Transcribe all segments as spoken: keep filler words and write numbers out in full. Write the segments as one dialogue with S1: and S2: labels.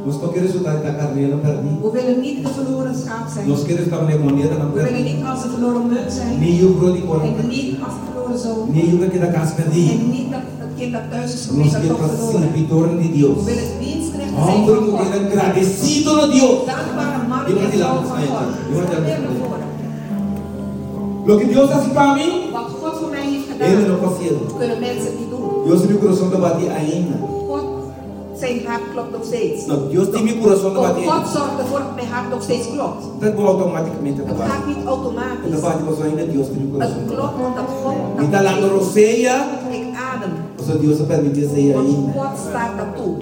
S1: We willen niet de verloren schaap zijn.
S2: Nós queremos estar na maneira na
S1: We willen niet als de verloren munt zijn.
S2: Nem o brodi por.
S1: En niet als de verloren zoon.
S2: Nem o que da casa perdi.
S1: En niet dat het kind dat thuis is
S2: Nós
S1: geweest dat toch
S2: queremos
S1: verloren.
S2: servidor de Deus.
S1: We willen dienstknechten zijn
S2: Hombre
S1: van
S2: que
S1: God.
S2: era agradecido a Deus.
S1: Dankbare man
S2: Eu vou
S1: en
S2: te
S1: vrouw
S2: dar
S1: van God.
S2: Eu vou te
S1: Weer
S2: dar
S1: naar voren.
S2: Lo que Deus faz para mim,
S1: Wat God voor mij heeft
S2: Ele
S1: gedaan,
S2: não confia.
S1: kunnen mensen niet doen.
S2: Deus tem meu coração de bater ainda.
S1: God, zijn hart klopt nog steeds.
S2: Não, Deus tem meu coração de
S1: God,
S2: bater
S1: God
S2: ainda.
S1: zorgt ervoor dat mijn hart nog steeds klopt.
S2: Dat wordt automaticamente
S1: Het
S2: trabalho.
S1: gaat niet
S2: En
S1: automatisch.
S2: dan bater você ainda Deus tem meu
S1: Het
S2: coração.
S1: klopt omdat God
S2: E tá lá no
S1: dat
S2: roceia,
S1: ik adem.
S2: você Deus vai permitir você
S1: Want
S2: ainda.
S1: God staat dat toe.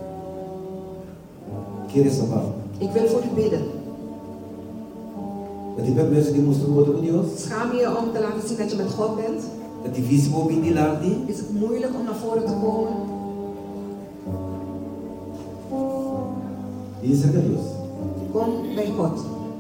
S2: Querer salvar.
S1: Ik wil voor u bidden.
S2: Het is bij mensen die moesten worden met Deus.
S1: Schaam je om te laten zien dat je met God bent?
S2: Het is difícil om in die land.
S1: Is het moeilijk om naar voren te komen?
S2: Isso é Deus.
S1: Kom bij God.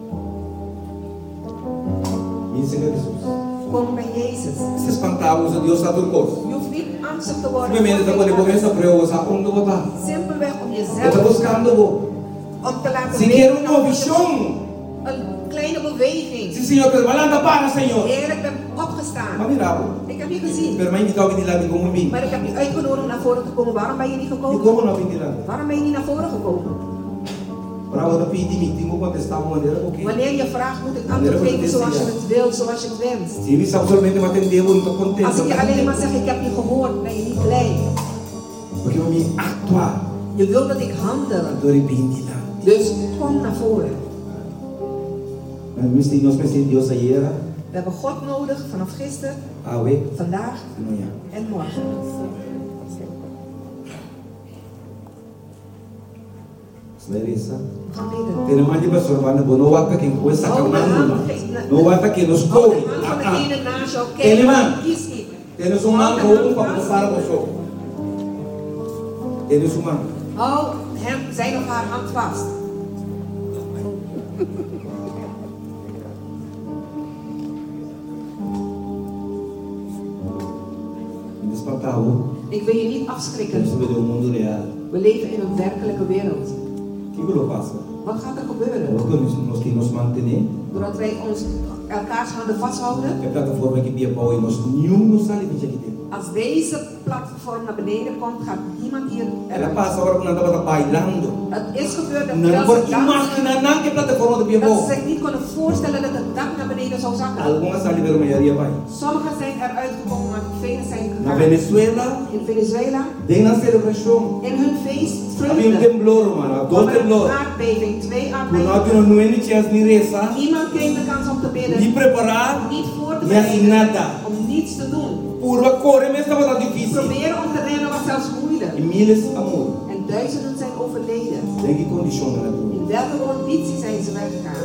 S2: Isso é Jesus.
S1: Kom bij Jezus.
S2: Se espantar, usa Deus está do corpo.
S1: Je hoeft niet angstig te worden.
S2: Primeiro, está quando começa a preocupação, onde eu vou estar?
S1: Simpelweg om
S2: Eu estou
S1: jezelf
S2: buscando o.
S1: om te laten
S2: Se quer uma visão.
S1: Een kleine beweging.
S2: Sim, Senhor, pero balanda para, Senhor.
S1: Heer, ik ben opgestaan.
S2: Maar mira,
S1: Ik heb je gezien.
S2: pero mij niet al in die land como mim.
S1: Maar ik heb je uitgenodigd om naar voren te komen. Waarom ben je niet
S2: E
S1: gekomen?
S2: como não in die land?
S1: Waarom ben je niet naar voren gekomen?
S2: Para outra pedir me, tenho que contestar uma maneira porque.
S1: Wanneer je vraagt, moet ik antwoord geven zoals je het wilt, zoals je het wenst.
S2: Se eles absolutamente me atender, eu estou contente.
S1: Als ik je alleen maar zeg, ik heb je gehoord, ben je niet blij.
S2: Porque eu me actuar.
S1: Je wilt dat ik handel.
S2: Door in die land.
S1: Dus kom naar voren.
S2: Nós precisamos de Deus ayer.
S1: We hebben God nodig vanaf gisteren,
S2: Awe.
S1: vandaag
S2: Amanhã.
S1: en morgen.
S2: Larissa.
S1: We gaan bidden.
S2: Tem mais de pessoas que vão no wata quem coisa
S1: Hou de
S2: sacando
S1: hand,
S2: no wata quem nos
S1: hou
S2: coi.
S1: de hand van
S2: Ah,
S1: degene naast jou.
S2: Ken je man?
S1: Kijk, kies niet.
S2: temos um man com um para passar o show. Temos um man.
S1: Hou hem, zijn of haar hand vast.
S2: Espantá-lo.
S1: Ik wil je niet afschrikken.
S2: Temos que ver o mundo real.
S1: We leven in een werkelijke wereld.
S2: Que que passa?
S1: Wat gaat er gebeuren?
S2: Nós nós que nos manter.
S1: Doordat wij ons elkaars handen vasthouden.
S2: A plataforma que via pau e nós nenhum nos sai de aqui.
S1: Als deze platform naar beneden komt, gaat niemand hier.
S2: Ela passa agora quando estava bailando.
S1: Het is gebeurd dat
S2: Não
S1: terwijl
S2: pode
S1: ze dansen,
S2: imaginar não que plataforma de via
S1: dat ze
S2: pau.
S1: zich niet konden voorstellen dat het dak naar beneden zou zakken.
S2: Algumas ali ver maioria vai.
S1: Sommigen zijn eruit gekomen, maar velen zijn
S2: Na
S1: gegaan.
S2: Venezuela,
S1: In Venezuela,
S2: tem na celebração.
S1: in hun feest,
S2: Havia um
S1: vreugde.
S2: temblor, mano, dois
S1: kwam er een
S2: temblor.
S1: aardbeving, twee
S2: Quando
S1: aardbevingen.
S2: nós não é tinha nem reza,
S1: Niemand kreeg de kans om te
S2: nem
S1: bidden,
S2: preparar,
S1: niet voor te
S2: nem assim
S1: bereiden,
S2: nada.
S1: om niets te doen.
S2: Purva corre mesmo estava difícil.
S1: Proberen om te rennen was zelfs moeilijk.
S2: E miles amor.
S1: En duizenden zijn overleden.
S2: Tem que condicionar tudo.
S1: In welke conditie zijn ze weggegaan?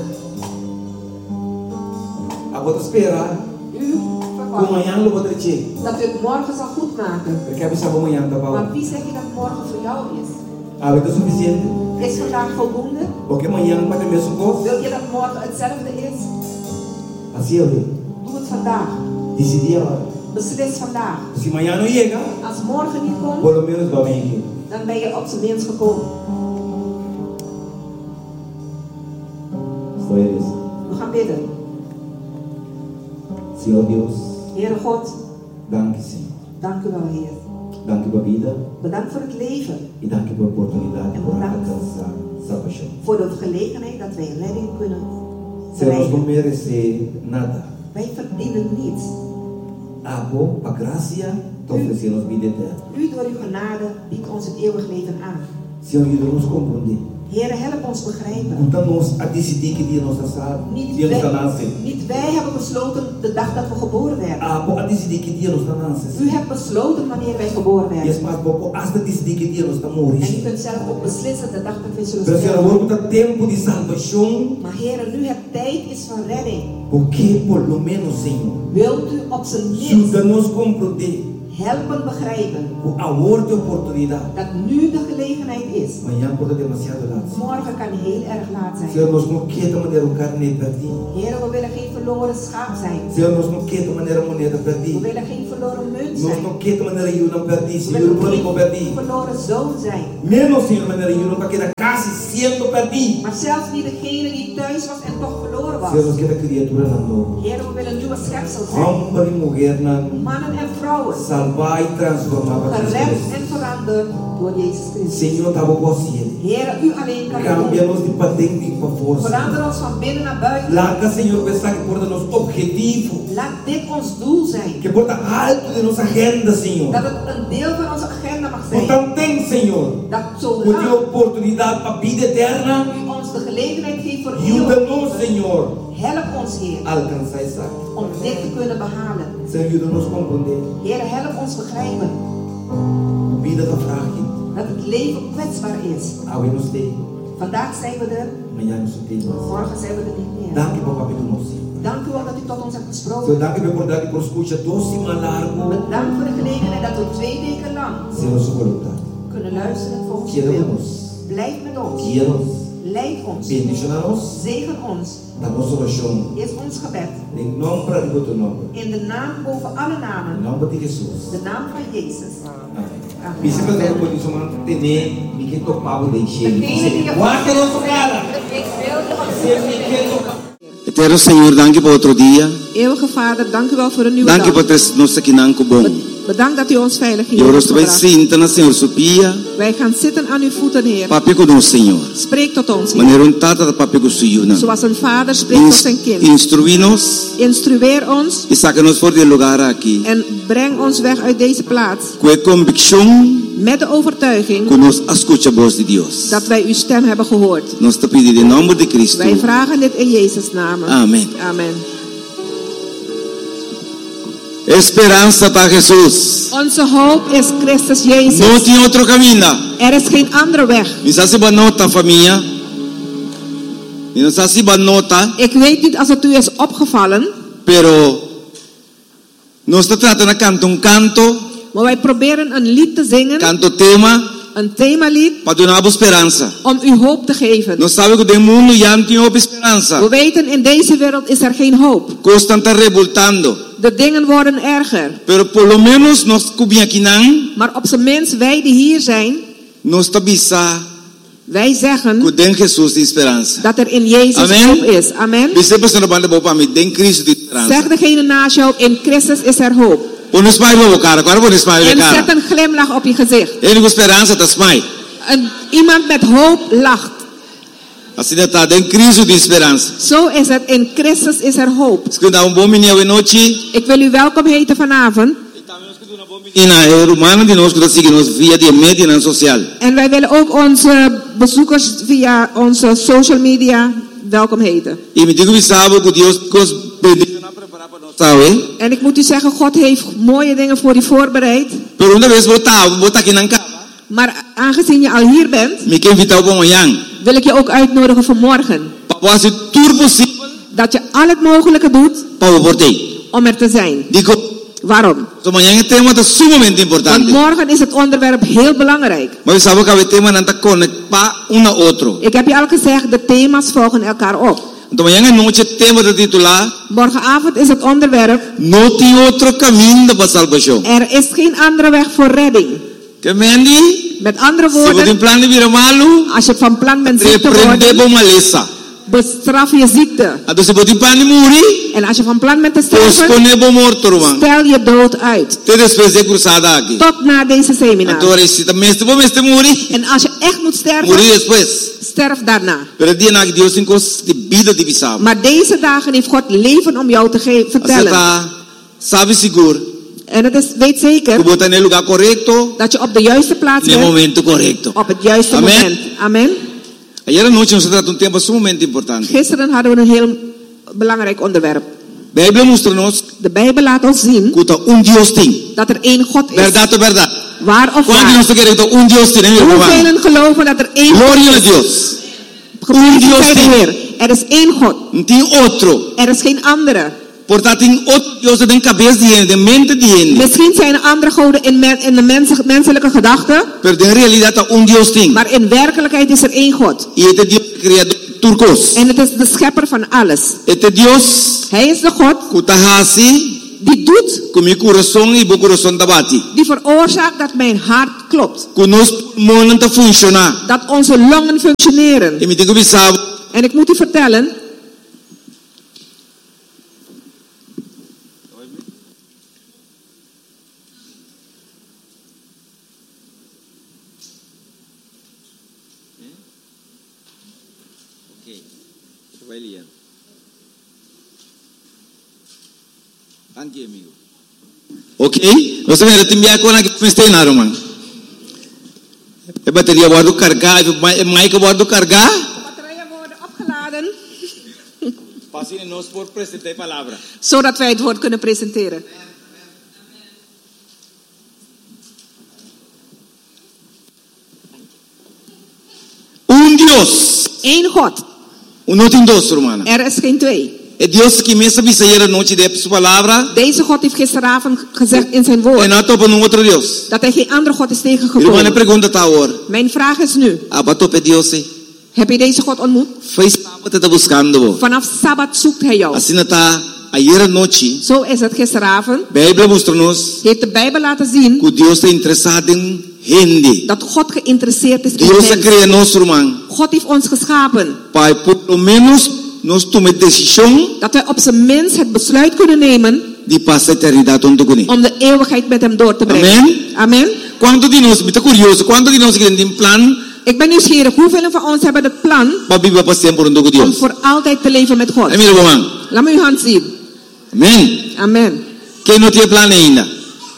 S2: Agora espera,
S1: U
S2: como
S1: verwacht
S2: amanhã lo vou ter.
S1: dat u het morgen zal goed maken.
S2: Porque a pessoa amanhã tá bom.
S1: Maar wie zeg je dat morgen voor jou is?
S2: Ah, é suficiente.
S1: Is vandaag voldoende?
S2: Porque amanhã vai ter mesmo gosto.
S1: Wil je dat morgen hetzelfde is?
S2: Assim eu vejo.
S1: Doe het vandaag.
S2: Decidir agora.
S1: Beslis vandaag.
S2: Se amanhã não chega,
S1: Als morgen niet komt,
S2: pelo menos domingo.
S1: dan ben je op zijn minst gekomen.
S2: Estou isso.
S1: We gaan bidden.
S2: Senhor Deus,
S1: Heere God,
S2: dank Senhor.
S1: dank u wel, Heer.
S2: Dank u pela vida
S1: Bedankt voor het leven.
S2: e dank u pela oportunidade de
S1: En
S2: poder
S1: bedankt
S2: alcançar essa paixão.
S1: voor de gelegenheid dat wij redding kunnen
S2: Senhor, nós não
S1: bereiken.
S2: merecemos nada.
S1: Wij verdienen niets.
S2: A boa, a graça, te oferecemos vida eterna.
S1: U door uw genade biedt ons het eeuwig leven aan.
S2: Senhor, ajuda-nos a compreender.
S1: Heere, help ons begrijpen.
S2: Ajuda-nos a decidir que dia nós nascemos.
S1: Niet
S2: Dia nós
S1: wij,
S2: nascemos.
S1: niet wij hebben besloten de dag dat we geboren werden.
S2: A boa, a decidir que dia nós nascemos.
S1: U hebt besloten wanneer wij geboren
S2: E
S1: werden.
S2: as mais pouco, hasta decidir que dia nós estamos
S1: En u
S2: morrendo.
S1: kunt zelf ook beslissen de dag dat wij zullen
S2: Pero, Senhor,
S1: sterven.
S2: agora está tempo de salvação.
S1: Maar Heere, nu het tijd is van redding.
S2: Porque, por lo menos, Senhor,
S1: Wilt u op zijn minst
S2: ajuda-nos a compreender
S1: helpen begrijpen
S2: a hora de oportunidade.
S1: dat nu de gelegenheid is.
S2: Amanhã pode ser demasiado tarde.
S1: Morgen kan heel erg laat zijn.
S2: Senhor, nós não queremos de maneira um carne perdida.
S1: Heere, we willen geen verloren schaap zijn.
S2: Senhor, nós não queremos de maneira moneda
S1: We
S2: perdida.
S1: willen geen verloren munt
S2: Nós
S1: zijn.
S2: não queremos de maneira eu não perdi,
S1: We
S2: Senhor,
S1: willen
S2: eu não
S1: geen
S2: perdi.
S1: verloren zoon zijn.
S2: Menos, Senhor, de maneira eu não para que na casa siendo perdido.
S1: Maar zelfs niet degene die thuis was en toch verloren was.
S2: Seamos que la criatura no.
S1: Heer, we willen een nieuwe schepsel zijn.
S2: Hombre y mujer na.
S1: Mannen en vrouwen.
S2: Salvar y transformar para
S1: Gered en veranderd door Jezus Christus.
S2: Señor, estamos conscientes.
S1: Heer, u alleen kan doen.
S2: Cámbianos de patente y por força.
S1: Verander ons van binnen naar buiten.
S2: Laat, Señor, pensar que porta nos objetivo.
S1: Laat dit ons doel zijn.
S2: Que porta alto de nuestra agenda, Señor.
S1: Dat het een deel van onze agenda mag zijn.
S2: Portanto, ten, Señor,
S1: Dat
S2: una
S1: zodra
S2: oportunidad para vida eterna.
S1: u ons de gelegenheid geeft voor
S2: Ayúdanos, Señor,
S1: help ons, Heer,
S2: a alcanzar esa.
S1: om dit te kunnen behalen.
S2: Señor, ayúdanos a comprender.
S1: Heer, help ons begrijpen
S2: Vida está frágil.
S1: dat het leven kwetsbaar is.
S2: Hoy nos de,
S1: Vandaag zijn we er,
S2: mañana nos tenemos.
S1: morgen zijn we er niet meer.
S2: Dank u, papá, que tú nos sí.
S1: Dank u wel dat u tot ons hebt
S2: So,
S1: gesproken.
S2: dank u por dar y por escuchar dos semanas largo.
S1: Bedankt voor de gelegenheid dat we twee weken lang
S2: Señor, su voluntad.
S1: kunnen luisteren volgens uw wil.
S2: Guíanos.
S1: Blijf met ons.
S2: Guíanos.
S1: Leid ons.
S2: Bendicionanos.
S1: Zegen ons.
S2: Danos oración.
S1: Is ons gebed.
S2: En nombre de tu nombre.
S1: In de naam boven alle
S2: En
S1: namen.
S2: nombre de Jesús.
S1: De naam van Jezus.
S2: Amén. Dice que no puede tomar tener y que topamos de encher.
S1: Degene die je
S2: Guarda nuestra cara.
S1: Ik wil
S3: Eterno Senhor, dank u voor outro dia.
S1: Eeuwige Vader, dank u wel voor een nieuwe
S3: Dank u
S1: dag.
S3: por ter nos aqui na bom.
S1: Bedankt dat u ons veilig hier
S3: Eu
S1: hebt
S3: gosto bem
S1: gebracht.
S3: sinta na Senhor supia.
S1: Wij gaan zitten aan uw voeten, Heer.
S3: Papi conosco, Senhor.
S1: Spreek tot ons, Heer.
S3: Maneira um tata da papi com suyuna.
S1: Zoals een vader spreekt tot zijn kind.
S3: Instrui-nos
S1: Instrueer ons
S3: e saca-nos fora do lugar aqui.
S1: en breng ons weg uit deze plaats.
S3: Com a convicção
S1: Met de overtuiging
S3: que nos escuta a voz de Deus.
S1: dat wij uw stem hebben gehoord.
S3: Nós te pedimos em nome de Cristo.
S1: Wij vragen dit in Jezus' naam.
S3: Amém.
S1: Amen.
S3: Esperança para Jesus.
S1: Onze hoop is Christus Jezus.
S3: Não tem outro caminho.
S1: Er is geen andere weg.
S3: Não sei se nota, família. Não sei se nota.
S1: Ik weet niet als het u is opgevallen,
S3: Pero nós está tratando de cantar um canto,
S1: maar wij proberen een lied te zingen,
S3: canto tema,
S1: een themalied,
S3: para dar esperança.
S1: om u hoop te geven.
S3: Nós sabemos que o mundo já não tem esperança.
S1: We weten, in deze wereld is er geen hoop.
S3: Coisas estão revoltando.
S1: De dingen worden erger.
S3: Pero por lo menos nós cubimos aqui não,
S1: Maar op zijn minst, wij die hier zijn,
S3: nós está bisa
S1: wij zeggen
S3: que tem Jesus de esperança.
S1: dat er in Jezus
S3: Amen.
S1: hoop is. Amen.
S3: Você pensa no bando para mim, tem Cristo de
S1: Zeg
S3: esperança.
S1: degene naast jou, in Christus is er hoop.
S3: Põe smile no cara, agora põe smile
S1: En
S3: na
S1: zet
S3: cara.
S1: een glimlach op je gezicht.
S3: Ele com esperança tá smile.
S1: Een, iemand met hoop lacht.
S3: Assim está, tem Cristo de esperança.
S1: Zo is het, in Christus is er hoop.
S3: Se dá um bom menino de noite.
S1: Ik wil u welkom heten vanavond.
S3: Menina, é humana de nós que está seguindo via de mídia na social.
S1: En wij willen ook onze bezoekers via onze social media welkom heten.
S3: E me digo que sabe que Deus cos bendição preparar para nós, sabe?
S1: En ik moet u zeggen, God heeft mooie dingen voor u voorbereid.
S3: Pero uma vez botar, botar aqui na casa.
S1: Maar aangezien je al hier bent,
S3: Me quer invitar para amanhã.
S1: wil ik je ook uitnodigen voor morgen.
S3: Para fazer tudo possível
S1: Dat je al het mogelijke doet
S3: para portei.
S1: om er te zijn.
S3: Digo,
S1: Waarom?
S3: so amanhã o tema é sumamente
S1: Want
S3: importante.
S1: morgen is het onderwerp heel belangrijk.
S3: Mas sabe que o tema não está conectado um na outro.
S1: Ik heb je al gezegd, de thema's volgen elkaar op.
S3: Então amanhã à noite o tema está titular
S1: Morgenavond is het onderwerp,
S3: Não tem outro caminho para salvação.
S1: er is geen andere weg voor redding.
S3: Que mendi?
S1: Met andere
S3: Se você
S1: woorden,
S3: plan de vir malo,
S1: als je van plan bent ziek te
S3: repreende
S1: worden,
S3: por maleza.
S1: bestraf je ziekte.
S3: Então se você plan de morrer,
S1: En als je van plan bent te sterven,
S3: pospone por morto, irmão.
S1: stel je dood uit.
S3: Te depois de cruzada aqui.
S1: Tot na deze seminar.
S3: Então se também se você este morrer,
S1: En als je echt moet sterven,
S3: morrer depois.
S1: sterf daarna.
S3: Pero dia na que Deus tem coisas de vida divisão.
S1: Maar deze dagen heeft God leven om jou te ge-
S3: Você
S1: vertellen.
S3: tá sabe seguro
S1: En het is, weet zeker
S3: que você está no lugar correto,
S1: dat je op de juiste plaats
S3: no
S1: bent,
S3: momento correto.
S1: op het juiste
S3: Amen.
S1: moment. Amen.
S3: Ayer à noite nós tratamos um tema sumamente importante.
S1: Gisteren hadden we een heel belangrijk onderwerp.
S3: A Bíblia mostra-nos
S1: De Bijbel laat ons zien
S3: que tá um Deus tem.
S1: dat er één God is.
S3: Verdade ou verdade?
S1: Waar of
S3: Quando
S1: waar.
S3: nós queremos que um Deus tem, né, meu irmão?
S1: Hoeveel geloven dat er één God
S3: Glória a
S1: is?
S3: Deus.
S1: Geprezen
S3: Dios
S1: zij de
S3: tem.
S1: Heer. Er is één God.
S3: Não tem outro.
S1: Er is geen andere.
S3: Portanto, tem outro Deus que tem cabeça de gente, de mente de gente.
S1: Misschien zijn er andere goden in, men, in de mens, menselijke gedachten.
S3: Pero em realidade, tá um Deus tem.
S1: Maar in werkelijkheid is er één God.
S3: E este Deus criador turcos.
S1: En het is de schepper van alles.
S3: Este Deus
S1: Hij is de God
S3: que tá assim,
S1: die doet,
S3: com meu coração e meu coração tá bate.
S1: die veroorzaakt dat mijn hart klopt.
S3: Com nos pulmões tá funcionar.
S1: Dat onze longen functioneren.
S3: E me digo bisabo.
S1: En ik moet u vertellen,
S3: Vai liando. Anche amigo. Ok? Nós também já temos aqui na que está na Roma. É bateria guardo carregar, é mais que guardo carregar.
S1: batterijen worden opgeladen,
S3: Passem nós por apresentar a palavra.
S1: zodat wij het woord kunnen presenteren.
S3: Um Deus.
S1: Eén God.
S3: Um não tem dois, romana.
S1: Er is geen twee.
S3: É Deus que me sabe sair a noite de sua palavra.
S1: Deze God heeft gisteravond gezegd in zijn
S3: E
S1: woord
S3: não topa num outro Deus.
S1: dat hij geen andere God is
S3: Irmã,
S1: tegengekomen.
S3: pergunta tá agora.
S1: Mijn vraag is nu,
S3: Ah, topa Deus.
S1: heb je deze God ontmoet?
S3: Faz sábado tá buscando.
S1: Vanaf Sabbat zoekt hij jou.
S3: Assim tá ayer à noite.
S1: Zo is het gisteravond.
S3: Bíblia mostra-nos
S1: Heeft de Bijbel laten zien
S3: que Deus está interessado em gente.
S1: dat God geïnteresseerd is in
S3: Deus
S1: mensen.
S3: criou nós, irmão.
S1: God heeft ons geschapen.
S3: Para pelo menos nós tomar decisão
S1: Dat wij op zijn minst het besluit kunnen nemen
S3: de passar a eternidade onde com ele.
S1: om de eeuwigheid met hem door te brengen.
S3: Amen.
S1: Amen.
S3: Quanto de nós, muito curioso, quanto de nós que tem plan
S1: Ik ben nieuwsgierig. Hoeveel van ons hebben het plan
S3: para viver para sempre onde com
S1: om
S3: Deus?
S1: voor altijd te leven met God?
S3: Amém, irmão.
S1: Laat me uw hand zien.
S3: Amém.
S1: Amen.
S3: Quem não tinha plano ainda?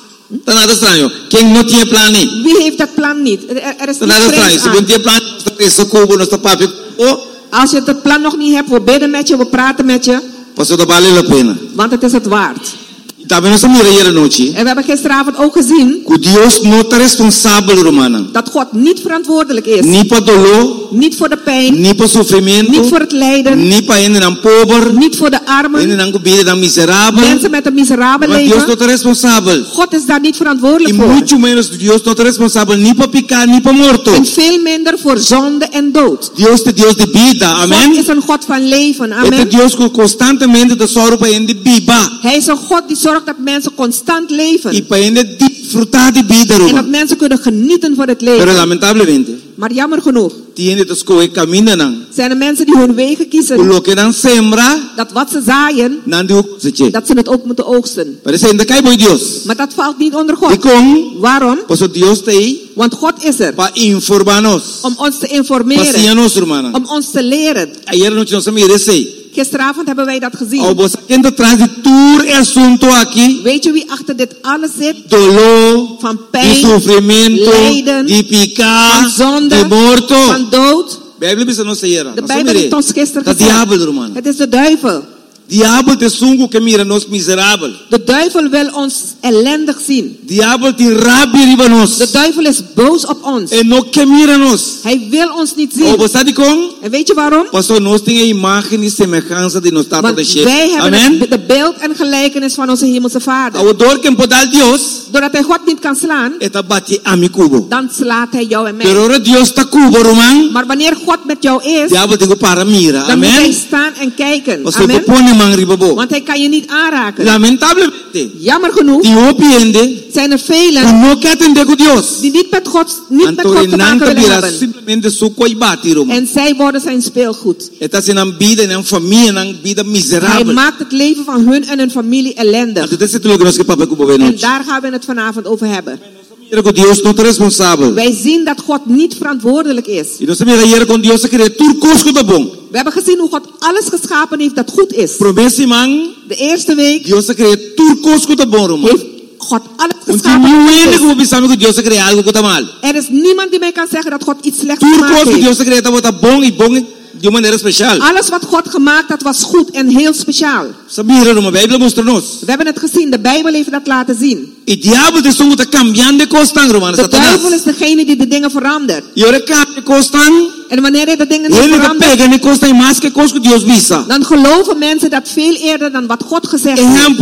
S3: Tá nada estranho. Quem não tinha plano ainda?
S1: Wie heeft dat plan niet? Er, er is
S3: Tá
S1: niet
S3: nada estranho.
S1: vrees
S3: Se não
S1: aan.
S3: tinha plano, esse cubo, nosso papo, oh,
S1: Als je het plan nog niet hebt, we bidden met je, we praten met je,
S3: passou da vale a pena.
S1: want het is het waard.
S3: E também nós mira hier à noite.
S1: En we hebben gisteravond ook gezien
S3: Que Deus não está responsável, romana.
S1: dat God niet verantwoordelijk is.
S3: Nem para dolor,
S1: Niet voor de pijn,
S3: nem para sofrimento,
S1: niet voor het lijden,
S3: nem para ainda não pobre,
S1: niet voor de
S3: ainda
S1: armen,
S3: não vida não miserável.
S1: mensen met een miserabel
S3: Mas Deus não
S1: leven.
S3: está responsável.
S1: God is daar niet
S3: E
S1: verantwoordelijk voor.
S3: muito menos Deus não está responsável nem para picar, nem para morto.
S1: En veel minder voor zonde en dood.
S3: Deus é Deus de vida,
S1: God
S3: amém?
S1: is een God van leven.
S3: Este
S1: Amen.
S3: Deus que constantemente dá sorte para ainda viva.
S1: Hij is een God die zorgt dat mensen constant
S3: E
S1: leven.
S3: para ainda desfrutar de vida,
S1: En dat
S3: romana.
S1: mensen kunnen genieten van het
S3: Pero
S1: leven.
S3: lamentavelmente,
S1: Maar jammer genoeg
S3: tiene das coisas caminham.
S1: zijn er mensen die hun wegen kiezen.
S3: O que não sembra,
S1: Dat wat ze zaaien,
S3: não deu cosecha.
S1: dat ze het ook moeten oogsten.
S3: Parece ainda cai boi Deus.
S1: Maar dat valt niet onder
S3: E
S1: God.
S3: com,
S1: Waarom?
S3: pois Deus está aí
S1: Want God is er
S3: para informar-nos.
S1: om ons te
S3: Para
S1: informeren,
S3: ensinar-nos, irmã.
S1: om ons te leren.
S3: Ayer noite nós merece.
S1: Gisteravond hebben wij dat
S3: Ao
S1: gezien.
S3: você quem está atrás de todo assunto aqui,
S1: Weet je wie achter dit alles zit?
S3: dolor,
S1: Van
S3: de
S1: pijn,
S3: sofrimento,
S1: lijden,
S3: de picar,
S1: van zonde,
S3: de morto.
S1: van dood.
S3: Bíblia diz não sei era.
S1: De Bijbel heeft ons gisteren
S3: Dat
S1: gezegd.
S3: diabo, irmã.
S1: Het is de duivel.
S3: Diabo te sungo que mira nos miserável.
S1: De duivel wil ons ellendig zien.
S3: Diabo te rabia riba nos.
S1: De duivel is boos op ons.
S3: E no que mira nos.
S1: Hij wil ons niet
S3: Ou
S1: zien.
S3: você de com?
S1: En weet je waarom?
S3: Pastor, nós tem a imagem e semelhança de nos tata
S1: Want
S3: de
S1: wij
S3: chefe.
S1: hebben
S3: Amen.
S1: het- de beeld en gelijkenis van onze hemelse vader.
S3: Ao dor que podal Deus,
S1: Doordat hij God niet kan slaan,
S3: eta bate a mi cubo.
S1: dan slaat hij jou en mij.
S3: Pero ora Deus está cubo, román.
S1: Maar wanneer God met jou is,
S3: Diabo te para mira.
S1: dan moet hij
S3: Amen.
S1: staan en kijken.
S3: Você
S1: Amen.
S3: propone man ribabo.
S1: Want hij kan je niet aanraken.
S3: Lamentavelmente,
S1: Jammer genoeg
S3: die opiende,
S1: zijn er
S3: o
S1: velen
S3: no que atender com Deus.
S1: die niet met God, niet met God
S3: Antore
S1: te maken
S3: nanta
S1: willen
S3: vira
S1: hebben.
S3: simplesmente su coi bate, román.
S1: En zij worden zijn speelgoed.
S3: Está sendo uma vida, uma família, uma vida
S1: Hij
S3: miserável.
S1: maakt het leven van hun en hun familie ellendig.
S3: Então, desse tudo que nós que papai cubo
S1: En
S3: bem
S1: daar gaan we het vanavond over hebben.
S3: Mira que Deus não é responsável.
S1: Wij zien dat God niet verantwoordelijk is.
S3: E nós também aí com Deus que turcos que tá bom.
S1: We hebben gezien hoe God alles geschapen heeft dat goed is.
S3: Promessa man,
S1: De eerste week
S3: Deus que turcos que tá bom, román.
S1: heeft God alles
S3: Um
S1: geschapen
S3: time
S1: dat
S3: único
S1: goed
S3: que pensamos que Deus que algo que tá mal.
S1: is. Er is niemand die mij kan zeggen dat God iets slechts gemaakt
S3: Turcos que
S1: heeft.
S3: Deus que tá bom e bom de uma maneira especial.
S1: Alles wat God gemaakt had was goed en heel speciaal.
S3: Sabia, irmão, a Bíblia mostra-nos.
S1: We hebben het gezien, de Bijbel heeft dat laten zien.
S3: E diabo te songo tá cambiando de costan, román,
S1: De duivel
S3: Satanás.
S1: is degene die de dingen verandert.
S3: E ora cambia de costan,
S1: En wanneer hij de dingen niet
S3: ele tá
S1: verandert,
S3: pega ne costan mais que coisa que Deus visa.
S1: dan geloven mensen dat veel eerder dan wat God gezegd heeft.
S3: Exemplo,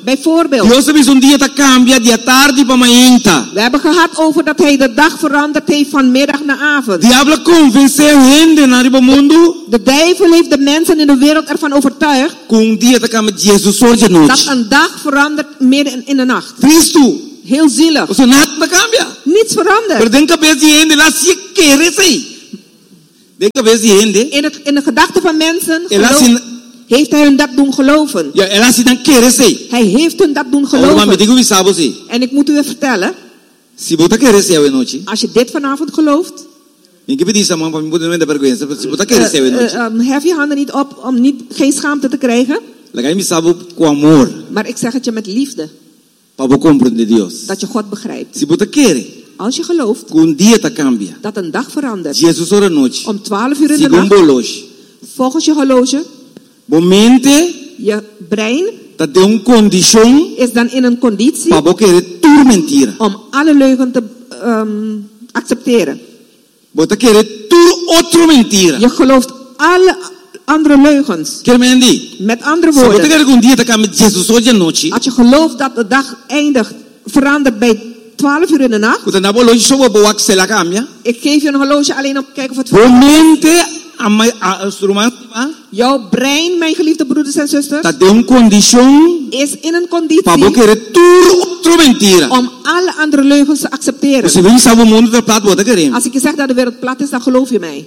S1: Bijvoorbeeld,
S3: Dios sabe un día ta cambia dia tarde para mañana.
S1: we hebben gehad over dat hij de dag veranderd heeft van middag naar avond.
S3: Diablo convence gente na riba mundo
S1: De duivel heeft de mensen in de wereld ervan overtuigd
S3: com um dia ta cambia Jesus hoje à
S1: dat
S3: noite.
S1: een dag verandert midden in, in de nacht.
S3: Cristo,
S1: Heel zielig.
S3: o sea, nada ta cambia.
S1: Niets verandert.
S3: Pero den cabeça de gente lá se querer sei. Den cabeça de gente,
S1: In, het, in de gedachten van mensen
S3: ela
S1: geloof-
S3: se
S1: heeft hij hun dat doen geloven.
S3: ja, ela se não querer sei.
S1: Hij heeft hun dat doen
S3: Agora me
S1: geloven.
S3: digo o sábado sei.
S1: En ik moet u even vertellen,
S3: Se você querer sei à noite,
S1: als je dit vanavond gelooft,
S3: ninguém pedi essa mão para mim poder não ter vergonha. Se você querer sei à
S1: uh,
S3: noite,
S1: uh, um, hef je handen niet op om niet, geen schaamte te krijgen.
S3: lagai me sábado com amor
S1: Maar ik zeg het je met liefde,
S3: para você compreender Deus.
S1: dat je God begrijpt.
S3: Se você querer,
S1: Als je gelooft
S3: com um dia ta cambia.
S1: dat een dag verandert,
S3: Jesus ora noite.
S1: om twaalf uur in de
S3: Segundo
S1: nacht,
S3: relógio.
S1: volgens je horloge,
S3: Momente
S1: je brein
S3: tá de uma condição
S1: is dan in een conditie
S3: para você querer tudo mentira.
S1: om alle leugen te um, accepteren.
S3: Você querer tudo outro mentira.
S1: Je gelooft alle andere leugens.
S3: Quer me entender?
S1: Met andere
S3: Se você
S1: woorden,
S3: querer que um dia ta cambia Jesus hoje à noite,
S1: als je gelooft dat de dag eindigt, verandert bij twaalf uur in de nacht.
S3: você na relógio só boa que se la cambia.
S1: Ik geef je een horloge alleen om te kijken of het verandert.
S3: Momente a mai a instrumento
S1: Jouw brein, mijn geliefde broeders en zusters,
S3: tá de uma condição
S1: is in een
S3: para você
S1: conditie
S3: querer tudo outro mentira.
S1: om alle andere leugens te accepteren.
S3: Você vem sabe o mundo da plata você querer.
S1: Als ik je zeg dat de wereld plat is, dan geloof je mij.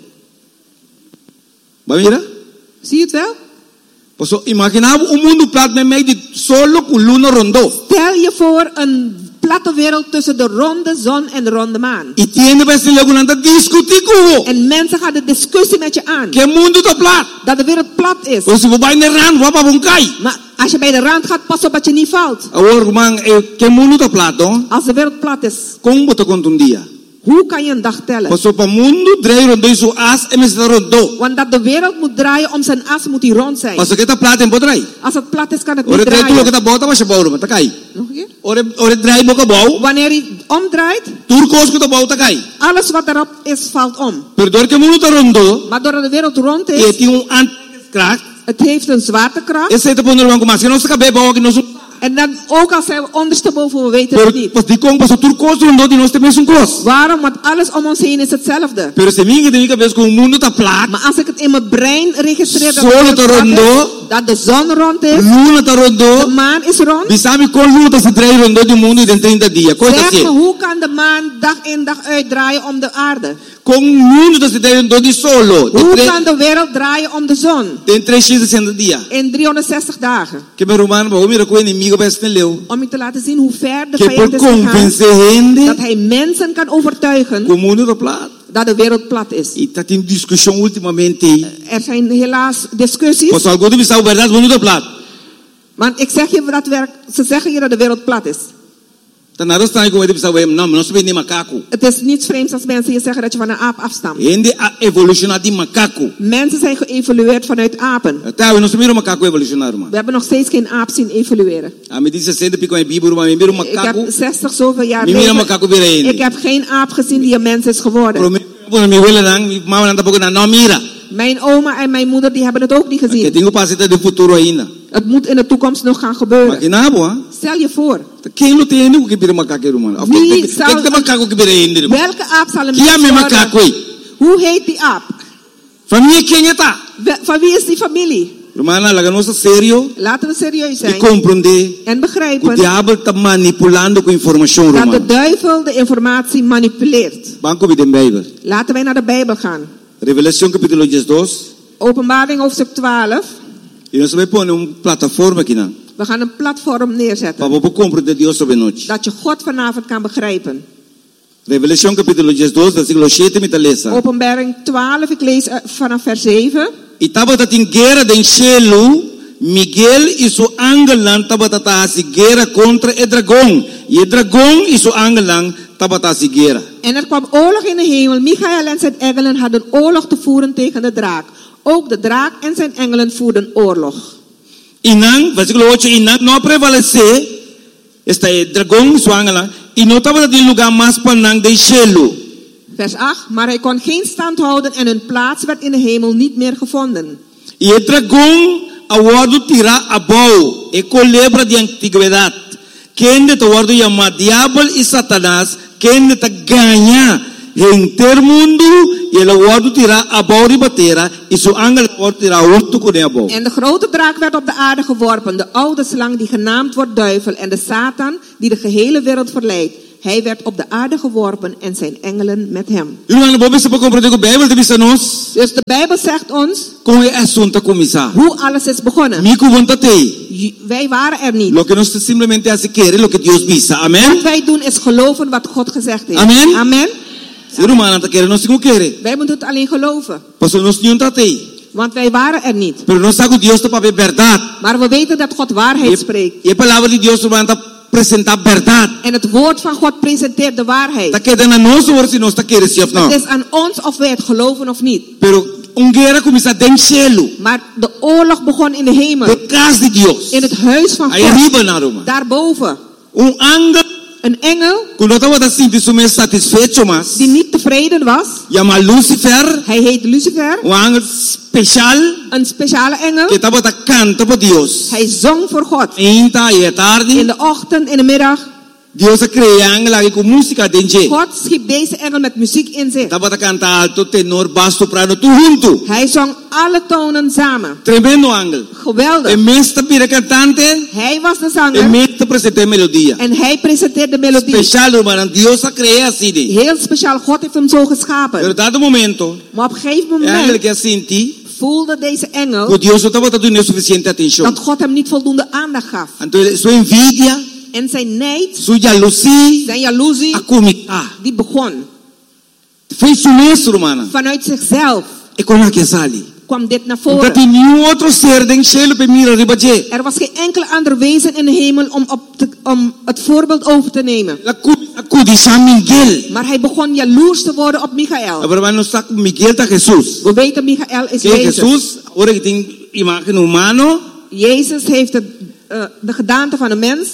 S3: Vai mira?
S1: Zie je het wel?
S3: Posso imaginar um mundo plata met mij die solo com luna rondou.
S1: Stel je voor een platte wereld tussen de ronde zon en de ronde maan.
S3: E tiene vai ser logo nada discutir com o.
S1: En mensen gaan de discussie met je aan.
S3: Que mundo tá plat.
S1: Dat de wereld plat is.
S3: Você vai na ran, vai para bunkai.
S1: Maar als je bij de rand gaat, pas op dat je niet valt.
S3: Agora, man, que mundo tá plat, oh?
S1: Als de wereld plat is,
S3: Como você conta um dia?
S1: hoe kan je een dag tellen?
S3: Posso para mundo drei rondou isso as e me está rondou.
S1: Want dat de wereld moet draaien om zijn as, moet hij rond zijn.
S3: Posso que tá plat em podrai.
S1: Als het plat is, kan het niet
S3: Ora drei tu que
S1: draaien.
S3: tá bota vai chegar uma tá cai.
S1: Nog een keer?
S3: Ora ora drei boca bau.
S1: Wanneer hij omdraait,
S3: Turcos que tá bota cai.
S1: alles wat erop is, valt om.
S3: Perdor que mundo tá rondou.
S1: Maar doordat de wereld rond
S3: E
S1: is,
S3: tem um antikracht.
S1: het heeft een zwaartekracht.
S3: Esse aí tá pondo no banco, mas se não se cabe bau que nós.
S1: En dan, ook als hij ondersteboven, we weten
S3: Por
S1: het niet.
S3: pois de como posso turcos rondou de nós temos um cross.
S1: Waarom? Want alles om ons heen is hetzelfde.
S3: Pero se minha de minha cabeça com o mundo tá plat.
S1: Maar als ik het in mijn brein registreer dat,
S3: Zon
S1: de wereld
S3: te
S1: plat
S3: rondo.
S1: is, dat de zon rond is,
S3: Luna tá
S1: de
S3: rondou.
S1: maan is rond.
S3: E sabe qual luna tá se drei rondou do mundo em trinta dias? Coisa
S1: Zeg me,
S3: assim.
S1: hoe kan de maan dag in dag uit draaien om de aarde?
S3: Com o mundo tá se drei rondou de solo. De
S1: Hoe
S3: três
S1: kan de wereld draaien om de zon?
S3: tem três x sessenta dias.
S1: In driehonderdzestig dagen.
S3: Que meu romano vai mira com o inimigo vai se leu.
S1: Om je te laten zien hoe ver de
S3: Que por
S1: vijand is gegaan.
S3: convencer gente
S1: Dat hij mensen kan overtuigen
S3: que o mundo tá plat.
S1: dat de wereld plat is.
S3: E tá tendo discussão ultimamente.
S1: Er zijn helaas discussies.
S3: Pois algo de visão verdade, o mundo tá plat.
S1: Want ik zeg je dat werk, ze zeggen je dat de wereld plat is.
S3: Tá nada estranho com ele visão, não, nós somos nem macaco.
S1: Het is niets vreemds als mensen je zeggen dat je van een aap afstamt.
S3: Gente a evolucionar de macaco.
S1: Mensen zijn geëvolueerd vanuit apen.
S3: Até hoje nós somos um macaco evolucionário, mano.
S1: We hebben nog steeds geen aap zien evolueren.
S3: A me diz sessenta pico em Bíblia, mas me mira um
S1: Ik
S3: macaco.
S1: heb zestig zoveel jaar
S3: Me mira
S1: leven.
S3: macaco vira
S1: Ik
S3: ele.
S1: heb geen aap gezien die een mens is geworden.
S3: Prometo, me huele lang, mi mama não tá pouco não mira.
S1: Mijn oma en mijn moeder die hebben het ook niet
S3: Que
S1: gezien.
S3: tenho passado de futuro ainda.
S1: Het moet in de toekomst nog gaan
S3: Mas
S1: gebeuren.
S3: que nada, boa.
S1: Stel je voor.
S3: Quem não tem o que vira macaco, mano? O
S1: Wie
S3: que
S1: zou-
S3: que tem macaco que vira ele, mano?
S1: Welke aap zal een
S3: Que é
S1: mens
S3: meu
S1: worden?
S3: macaco aí?
S1: Hoe heet die aap?
S3: Família quem é tá?
S1: We- Van wie is die familie?
S3: Romana, laga nossa sério
S1: Laten we serieus
S3: e
S1: zijn
S3: compreender
S1: en
S3: que o
S1: begrijpen
S3: diabo tá manipulando com informação,
S1: dat de
S3: Romana.
S1: duivel de informatie manipuleert.
S3: Banco de Bijbel.
S1: Laten wij naar de Bijbel gaan.
S3: Revelação capítulo dos.
S1: Openbaring hoofdstuk twaalf.
S3: E nós vamos pôr uma plataforma aqui, não?
S1: We gaan een platform neerzetten.
S3: Para você compreender Deus sobre nós.
S1: Dat je God vanavond kan begrijpen.
S3: Revelação capítulo dos, versículo sete, me talesa.
S1: Openbaring twaalf, ik lees eh, vanaf vers zeven.
S3: E estava em guerra de cielo, Miguel e seu angelan estava a guerra contra o dragão. E o dragão e seu angelan estava a guerra.
S1: En er kwam oorlog in de hemel. Michael en zijn engelen hadden oorlog te voeren tegen de draak. Ook de draak en zijn engelen voerden oorlog.
S3: E não, versículo oito, e não, não prevalecer, este dragão e seu angelan, e não estava em lugar mais panang de cielo.
S1: Vers acht. Maar hij kon geen stand houden en hun plaats werd in de hemel niet meer gevonden.
S3: E o dragão aguardo tira abau, e culebra de antiguidad. Quem de te aguardo llama diablo e Satanás, quem de te ganha em mundo, e ele aguardo tira abau e batera, e seu ángel aguardo tira outro com abau.
S1: En de grote draak werd op de aarde geworpen, de oude slang die genaamd wordt duivel en de Satan die de gehele wereld verleidt. Hij werd op de aarde geworpen en zijn engelen met hem. Dus de Bijbel zegt ons hoe alles is begonnen. Wij waren er niet. Wat wij doen is geloven wat God gezegd heeft.
S3: Amen.
S1: Amen.
S3: Wij
S1: moeten het alleen geloven. Want wij waren er niet. Maar we weten dat God waarheid spreekt. En het woord van God presenteert de waarheid. Het is aan ons of wij het geloven of niet. Maar de oorlog begon in de hemel. In het huis van God. Daarboven. Een engel die niet tevreden was. Hij heet Lucifer. Een speciale engel. Hij zong voor God. In de ochtend, in de middag.
S3: Dios crea ángel aquí con música dentro.
S1: God schiep deze engel met muziek in zich.
S3: Tabata canta alto, tenor, basso, soprano, tu junto.
S1: Hij zong alle tonen samen.
S3: Tremendo ángel.
S1: Geweldig.
S3: El meester pide cantante.
S1: Hij was de zanger.
S3: El meester presenta melodía.
S1: En hij presenteerde de melodie.
S3: Special, hermano. Dios crea así.
S1: Heel speciaal. God heeft hem zo geschapen.
S3: Pero dado momento.
S1: Maar op een gegeven moment.
S3: Ángel que así.
S1: Voelde deze engel.
S3: Que Dios no estaba dando suficiente atención.
S1: Dat God hem niet voldoende aandacht gaf.
S3: Entonces su envidia.
S1: En zijn nijd,
S3: su jaloezie,
S1: zijn jaloezie, die begon. Vanuit zichzelf kwam dit naar voren. Er was geen enkele andere wezen in de hemel om, op te, om het voorbeeld over te nemen. Maar hij begon jaloers te worden op Michael. We weten Michael is Jezus. Jezus heeft het, uh, de gedaante van een mens.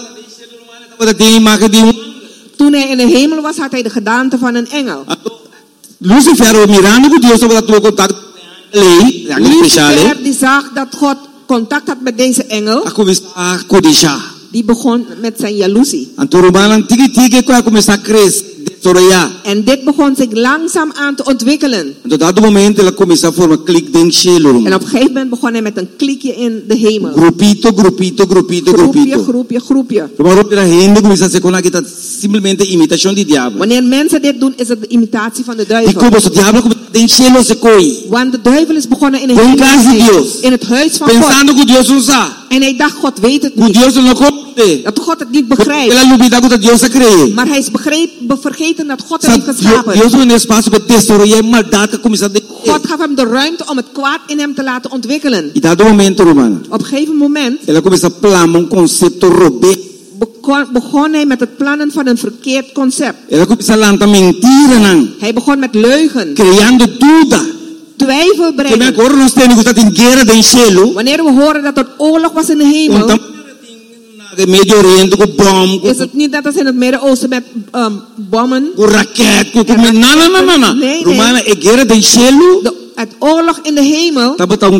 S1: Toen hij in de hemel was, had hij de gedaante van een engel.
S3: Lucifer mirando Dios estaba tuvo contacto con
S1: Lucifer die zag dat God contact had met deze engel. Die begon met zijn jaloezie. En dit begon zich langzaam aan te ontwikkelen. En op een gegeven moment begon hij met een klikje in de hemel.
S3: Grupito, grupito, grupito,
S1: groepje, groepje, groepje. Wanneer mensen dit doen, is het de imitatie van de duivel. Want de duivel is begonnen in, de hemel, in het huis van God. En hij dacht, God weet het niet. Dat God het niet begrijpt. Maar hij is begreep, vergeten dat God hem heeft geschapen. God gaf hem de ruimte om het kwaad in hem te laten ontwikkelen. Op een gegeven moment begon, begon hij met het plannen van een verkeerd concept. Hij begon met leugen. Twijfel brengen. Wanneer we horen dat er oorlog was in de hemel, is het niet dat als in het Midden-Oosten met um, bommen. Nee, nee. Het oorlog in de hemel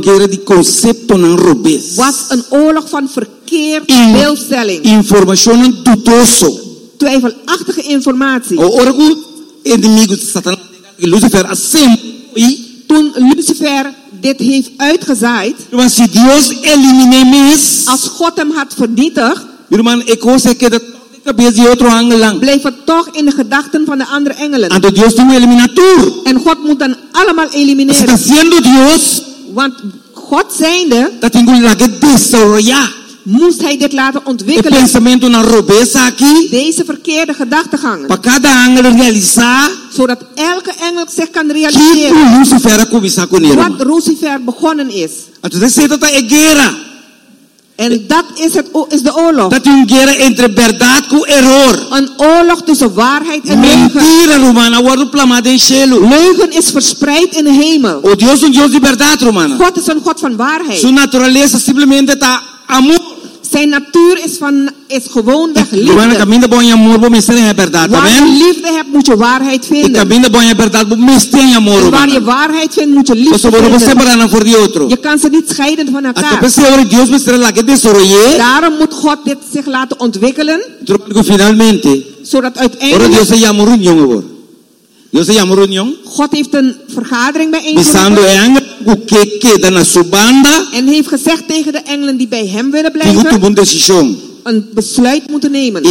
S1: was een oorlog van verkeerd beeldstelling. Twijfelachtige informatie. Toen Lucifer dit heeft uitgezaaid, als God hem had vernietigd, bleef het toch in de gedachten van de andere engelen. En God moet dan allemaal elimineren. Want God zijnde moest hij dit laten ontwikkelen. Deze verkeerde gedachtegangen. Zodat elke engel zich kan realiseren wat Lucifer begonnen is. En dat is, het, is de oorlog. Een oorlog tussen waarheid en leugen. Leugen is verspreid in de hemel. God is een God van waarheid. Zijn natuur is, van, is gewoonweg liefde.
S3: Waar je
S1: liefde hebt, moet je waarheid vinden. En waar je waarheid vindt, moet je liefde vinden. Je kan ze niet scheiden van elkaar. Daarom moet God dit zich laten ontwikkelen. Zodat uiteindelijk God heeft een vergadering bijeengeroepen. En heeft gezegd tegen de engelen die bij hem willen blijven, een besluit moeten nemen.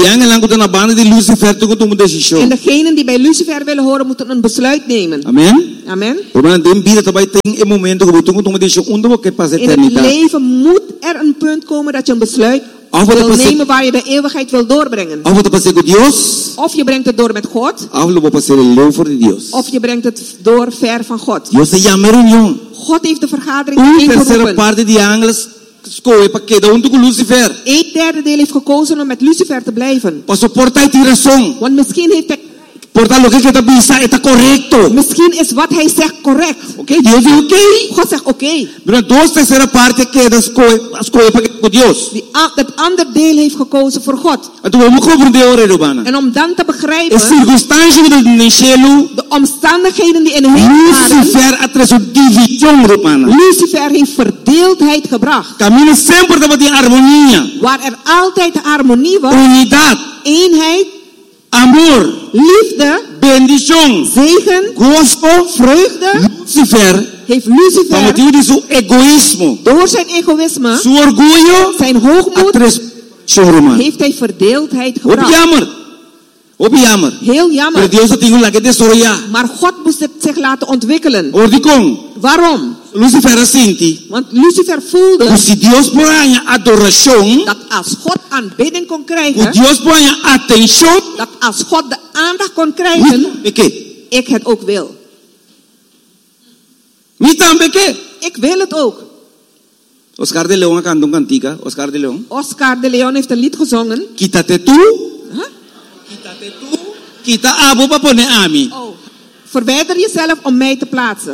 S1: En degenen die bij Lucifer willen horen, moeten een besluit nemen.
S3: Amen.
S1: Amen. In het leven moet er een punt komen dat je een besluit wil nemen waar je de eeuwigheid wil doorbrengen. Of je brengt het door met God. Of je brengt het door ver van God. God heeft de vergadering ingeroepen. Een derde deel heeft gekozen om met Lucifer te blijven. Want misschien heeft hij Misschien is wat hij zegt correct.
S3: Okay, Dios dice okay.
S1: God zegt oké. Okay.
S3: Pero dos tercera parte que das escolhe para Dios.
S1: Het andere deel heeft gekozen voor God. En om dan te begrijpen de omstandigheden die in de hemel waren. Lucifer heeft verdeeldheid gebracht. Waar er altijd harmonie was.
S3: Unidad.
S1: Eenheid.
S3: Amor,
S1: liefde,
S3: bendición,
S1: zegen,
S3: gozo,
S1: vreugde,
S3: Lucifer,
S1: heeft Lucifer,
S3: de su egoísmo,
S1: door zijn egoïsme,
S3: su orgullo,
S1: zijn hoogmoed, heeft hij verdeeldheid gebracht.
S3: Op jammer, op jammer,
S1: heel jammer. Maar God moest het zich laten ontwikkelen. Waarom?
S3: Lucifer sinti,
S1: want Lucifer voelde
S3: si Dios pone adoración,
S1: dat als God aanbidding kon krijgen,
S3: Dios pone atención,
S1: dat als God de aandacht kon krijgen, ik het ook wil. Ik wil het ook.
S3: Oscar de León cantó un cantica. Oscar de León.
S1: Oscar de León heeft een lied gezongen.
S3: Quítate tú. Huh? Quítate tú. Quita abo para poner a mí.
S1: Oh. Verwijder jezelf om mij te plaatsen.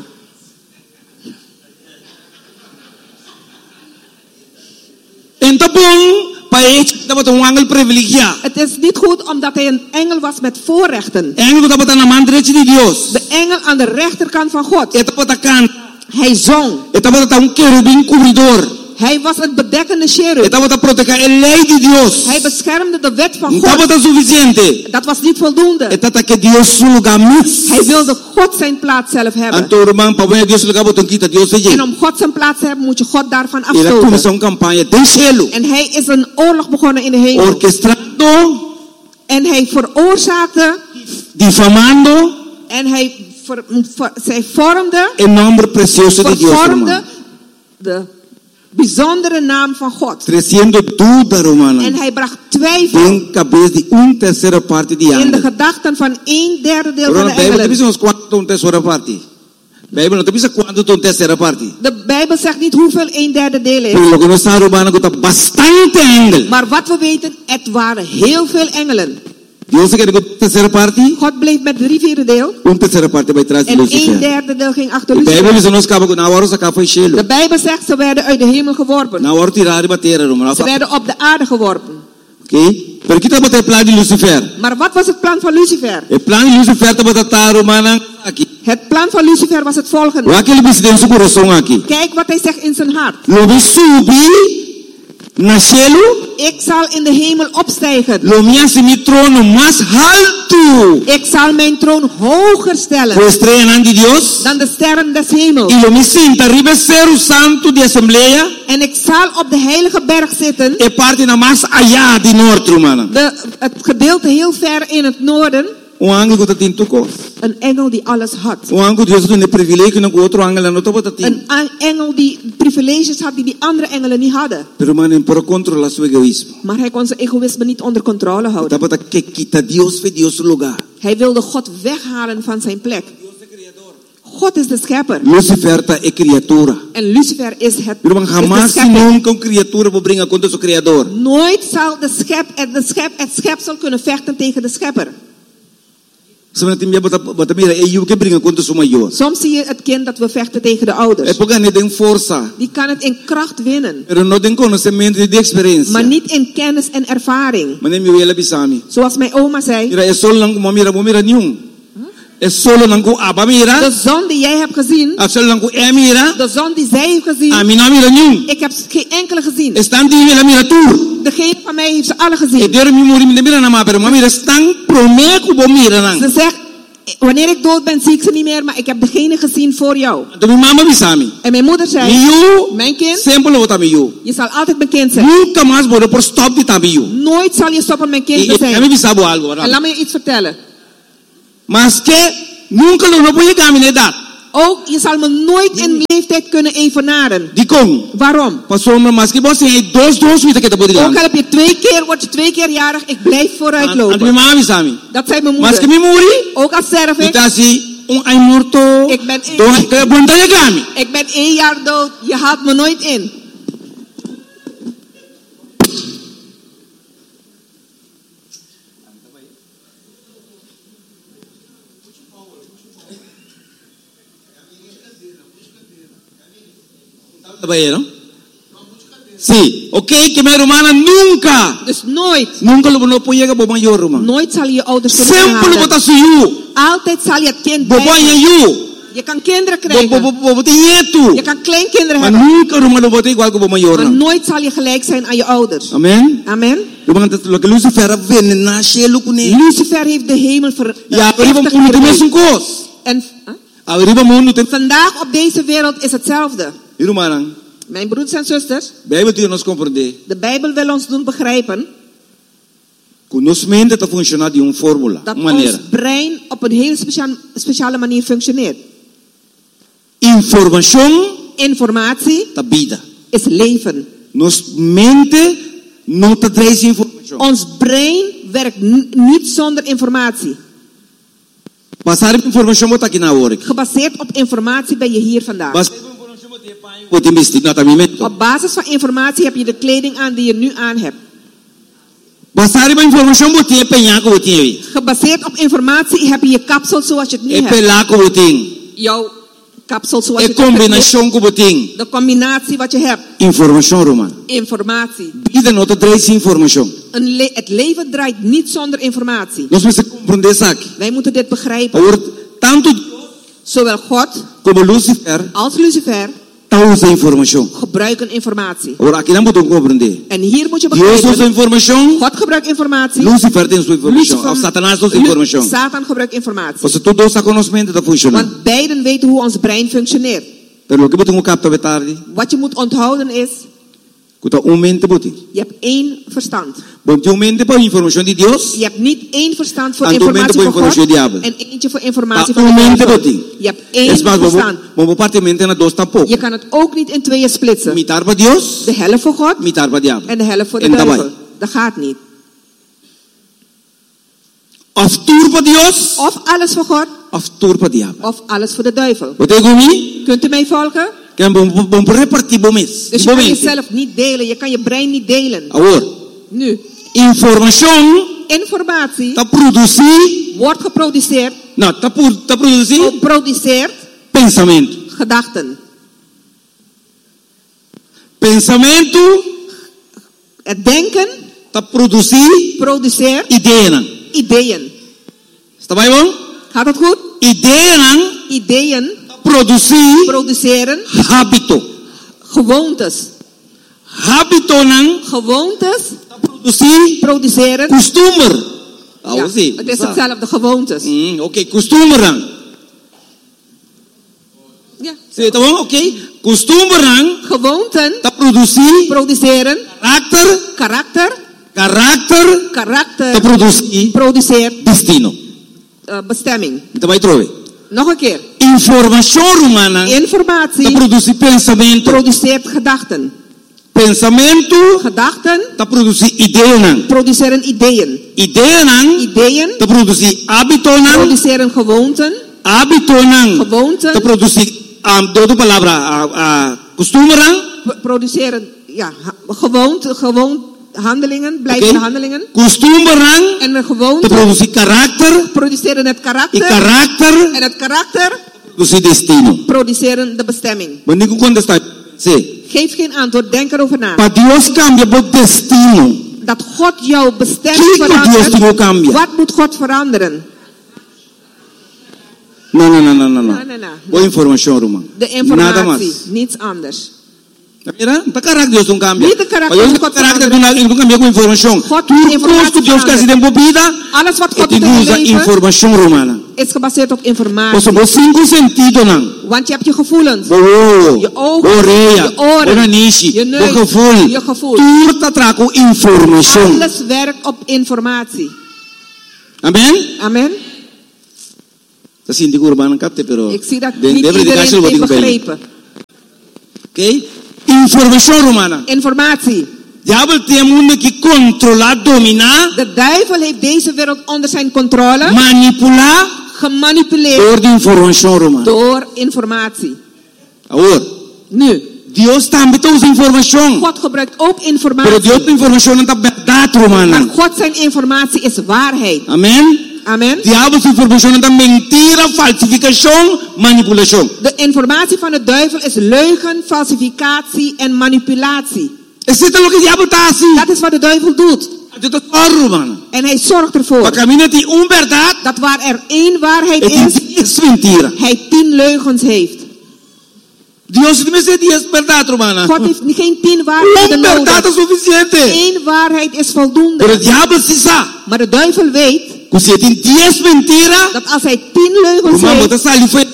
S3: En tapong paes dapat een engel privilegia.
S1: Het is niet goed omdat hij een engel was met voorrechten.
S3: Engel dapat aan de man derecho de Dios.
S1: De engel aan de rechterkant van God.
S3: Het dapat kan.
S1: Hij zong.
S3: Het dapat een cherubim cubridor.
S1: Hij was een bedekkende cherub.
S3: Het dapat proteger el ley de Dios.
S1: Hij beschermde de wet van God.
S3: Dapat suficiente.
S1: Dat was niet voldoende.
S3: Het dapat que Dios su lugar mis.
S1: Hij wilde God zijn plaats zelf hebben.
S3: Antorman pa Dios lugar boton quita Dios se.
S1: En om God zijn plaats te hebben moet je God daarvan afstoten.
S3: Era een campagne del cielo.
S1: En hij is een oorlog begonnen in de hemel.
S3: Orquestando.
S1: En hij veroorzaakte.
S3: Difamando.
S1: En hij ver, ver, zij vormde.
S3: El nombre precioso de Dios.
S1: Vormde de bijzondere naam van God.
S3: Treciendo duda, romana.
S1: En hij bracht twijfel
S3: en cabeza de un tercera parte de
S1: in de gedachten van een derde deel
S3: Pero
S1: van de engelen.
S3: Bijbel no te cuánto un tercera parte.
S1: De Bijbel zegt niet hoeveel een derde deel is.
S3: Pero lo que no está romana que bastante engel.
S1: Maar wat we weten, het waren heel veel engelen.
S3: Dios se quedó tercera parte.
S1: God bleef met drie vierde deel.
S3: Un tercera parte bij tras de Lucifer.
S1: En een derde deel ging achter Lucifer.
S3: De Bijbel is ons cabo na hora sa cafo cielo.
S1: De Bijbel zegt ze werden uit de hemel geworpen.
S3: Na hora tirare batera romana.
S1: Ze werden op de aarde geworpen.
S3: Oké. Okay. Pero kita bata plan de Lucifer.
S1: Maar wat was het plan van Lucifer?
S3: Het plan de Lucifer te bata romana aquí.
S1: Het plan van Lucifer was het volgende.
S3: Wakil presidente su corazón aquí.
S1: Kijk wat hij zegt in zijn hart.
S3: Lo vi subir na cielo.
S1: Ik zal in de hemel opstijgen.
S3: Lo mia si mi trono más alto.
S1: Ik zal mijn troon hoger stellen.
S3: Pues estrellan de Dios.
S1: Dan de sterren des hemels.
S3: Y lo mi sinta arriba Cerro Santo de Asamblea.
S1: En ik zal op de heilige berg zitten.
S3: E parte na más allá de norte, hermana.
S1: De, het gedeelte heel ver in het noorden.
S3: Um ángel que tem tuco.
S1: Een engel die alles had.
S3: Um ángel Deus tem um privilégio no outro ángel não topa tem.
S1: Een engel die privileges had die die andere engelen niet hadden.
S3: Pero man en por controlar su egoísmo.
S1: Maar hij kon zijn egoïsme niet onder controle houden.
S3: Tapa que quita Dios fe Dios lugar.
S1: Hij wilde God weghalen van zijn plek. God is de schepper.
S3: Lucifer ta é criatura.
S1: En Lucifer is het.
S3: Pero jamás nunca een criatura wil brengen contra su criador.
S1: Nooit zal de schep, de schep, het schepsel kunnen vechten tegen de schepper. Soms zie je het kind dat we vechten tegen de ouders. Die kan het in kracht winnen. Maar niet in kennis en ervaring. Zoals mijn oma zei. De zon die jij hebt gezien. De zon die zij heeft gezien. Ik heb geen enkele gezien. Degene van mij heeft ze alle gezien. Ze zegt, wanneer ik dood ben zie ik ze niet meer, maar ik heb degene gezien voor jou. En mijn moeder zei, mijn kind, je zal altijd mijn kind zijn. Nooit zal je stoppen mijn kind te zijn. En laat me je iets vertellen.
S3: Mas que nunca lo voy a caminar.
S1: Ook, je zal me nooit in leeftijd kunnen evenaren. Waarom? Ook al heb je twee keer, word je twee keer jarig, ik blijf vooruitlopen. Dat zei mijn moeder. Ook al sterf ik. Ik ben één, ik ben één jaar dood, je haalt me nooit in.
S3: Sí, okay, que mi hermana nunca.
S1: Dus nooit.
S3: Nunca lo no puede llegar por mayor, hermano.
S1: Nooit zal je ouders kunnen
S3: Sempre lo botar suyo.
S1: Altijd zal je het kind
S3: blijven.
S1: Je kan kinderen krijgen. Je kan kleinkinderen
S3: maar
S1: hebben.
S3: Nunca lo botar igual como mayor.
S1: Maar nooit zal je gelijk zijn aan je ouders.
S3: Amen.
S1: Amen.
S3: Lucifer
S1: Lucifer heeft de hemel ver.
S3: Ja, maar
S1: en vandaag op deze wereld is hetzelfde. Mijn broers en zusters, de Bijbel wil ons doen begrijpen dat ons brein op een hele speciale, speciale manier functioneert. Informatie is leven. Ons brein werkt niet zonder informatie. Gebaseerd op informatie ben je hier vandaag. Op basis van informatie heb je de kleding aan die je nu aan hebt. Gebaseerd op informatie heb je je kapsel zoals je het nu hebt. Jouw kapsel zoals je het hebt. De combinatie wat je hebt. Informatie. Een le- het leven draait niet zonder informatie. Wij moeten dit begrijpen. Zowel God als Lucifer gebruiken informatie. En hier moet je begrijpen. God gebruikt informatie.
S3: Lucifer tem sua informação.
S1: Lucifer,
S3: Satanás tem sua informação.
S1: Satan gebruikt informatie.
S3: Você tudo está conhecimento da funcionar.
S1: Want beiden weten hoe ons brein functioneert. Wat je moet onthouden is. Je hebt één verstand. Je hebt niet één verstand voor informatie van God en eentje voor informatie van de duivel. Je hebt één verstand. Je kan het ook niet in tweeën splitsen. De helft voor God en de helft voor de duivel. Dat gaat niet.
S3: Of tuur voor Dios,
S1: of alles voor God,
S3: of tuur voor diabo.
S1: Of alles voor de duivel.
S3: Kunt
S1: Kunt u mij volgen?
S3: Dus
S1: je kan jezelf niet delen, je kan je brein niet delen. Nu.
S3: Information,
S1: informatie,
S3: produci,
S1: wordt geproduceerd.
S3: Nou, produci,
S1: produceert.
S3: Pensamento.
S1: Gedachten.
S3: Pensamento,
S1: het denken,
S3: produci,
S1: produceert.
S3: Ideeën.
S1: Ideeën.
S3: Está bem bom?
S1: Gaat het goed?
S3: Ideeën.
S1: Ideeën.
S3: Produci,
S1: produceren.
S3: Habito.
S1: Gewoontes.
S3: Habito nang.
S1: Gewoontes.
S3: Produci,
S1: produceren.
S3: Costumer.
S1: Ja, het is hetzelfde, gewoontes.
S3: Mm, Oké, okay. Costumer nang.
S1: Ja.
S3: Oké, okay. Costumer nang.
S1: Gewoonten.
S3: Produci,
S1: produceren.
S3: Karakter.
S1: Karakter.
S3: Karakter.
S1: Karakter.
S3: Produci,
S1: produceert.
S3: Destino.
S1: Uh, bestemming.
S3: Te
S1: Nog een keer.
S3: Informatie humana.
S1: Informatie.
S3: Produce pensamento.
S1: Produceert gedachten.
S3: Pensamento.
S1: Gedachten.
S3: Produce ideeën.
S1: Produceren ideeën.
S3: Ideeën.
S1: Ideeën.
S3: Produce habito.
S1: Produceren gewoonten.
S3: Habito.
S1: Gewoonten.
S3: Produce um, dodo palabra uh, uh, costumbre.
S1: Produceren ja gewoonte gewoon handelingen, blijvende okay. handelingen.
S3: Costume
S1: en de gewoonte.
S3: Te produceren karakter.
S1: Produceren het karakter.
S3: I karakter.
S1: En het karakter.
S3: Produceren destino.
S1: Produceren de bestemming.
S3: Maar niet contestar. Sí.
S1: Geef geen antwoord, denk erover na.
S3: Pa Dios cambia por destino.
S1: Dat God jouw bestemming verandert. Wat moet God veranderen?
S3: No, no, no, no, no.
S1: no, no, no.
S3: Boa informação, Roma.
S1: De informatie, niets anders.
S3: Mira, não karakter Deus não cambia.
S1: Niet de karakter van God
S3: karakter não cambia com informação.
S1: God doet informatie
S3: Deus quer se vida.
S1: Alles wat God doet in je leven
S3: informação romana.
S1: is gebaseerd op informatie.
S3: Você tem cinco sentidos não.
S1: Want je hebt je gevoelens.
S3: Oh,
S1: je ogen,
S3: oreia,
S1: je oren,
S3: nishi,
S1: je neus,
S3: je gevoel.
S1: Je gevoel.
S3: Tudo está trago informação.
S1: Alles werkt op informatie.
S3: Amen.
S1: Amen.
S3: Dat zie ik urban kapte, pero.
S1: Ik zie dat niet iedereen heeft begrepen.
S3: Oké? Informatie romana.
S1: Informatie.
S3: Diabel tem mundo que controlar, dominar.
S1: De duivel heeft deze wereld onder zijn controle.
S3: Manipular.
S1: Gemanipuleerd.
S3: Door de informatie romana.
S1: Door informatie.
S3: Ahora.
S1: Nu.
S3: Dios também usa informação.
S1: God gebruikt ook informatie.
S3: Pero Dios informação não está verdade romana.
S1: Maar God zijn informatie is waarheid.
S3: Amen.
S1: Amen.
S3: Diabos informação é mentira, falsificação, manipulação.
S1: De informatie van de duivel is leugen, falsificatie en manipulatie.
S3: Is dit wat de diabel doet?
S1: Dat is wat de duivel doet. En hij zorgt ervoor dat waar er één waarheid is, hij tien leugens heeft.
S3: Dios me dice diez verdad, romana.
S1: God heeft geen tien waarheden nodig. Eén waarheid is voldoende.
S3: Pero diablo sí sabe.
S1: Maar de duivel weet
S3: dat
S1: als hij tien leugens heeft,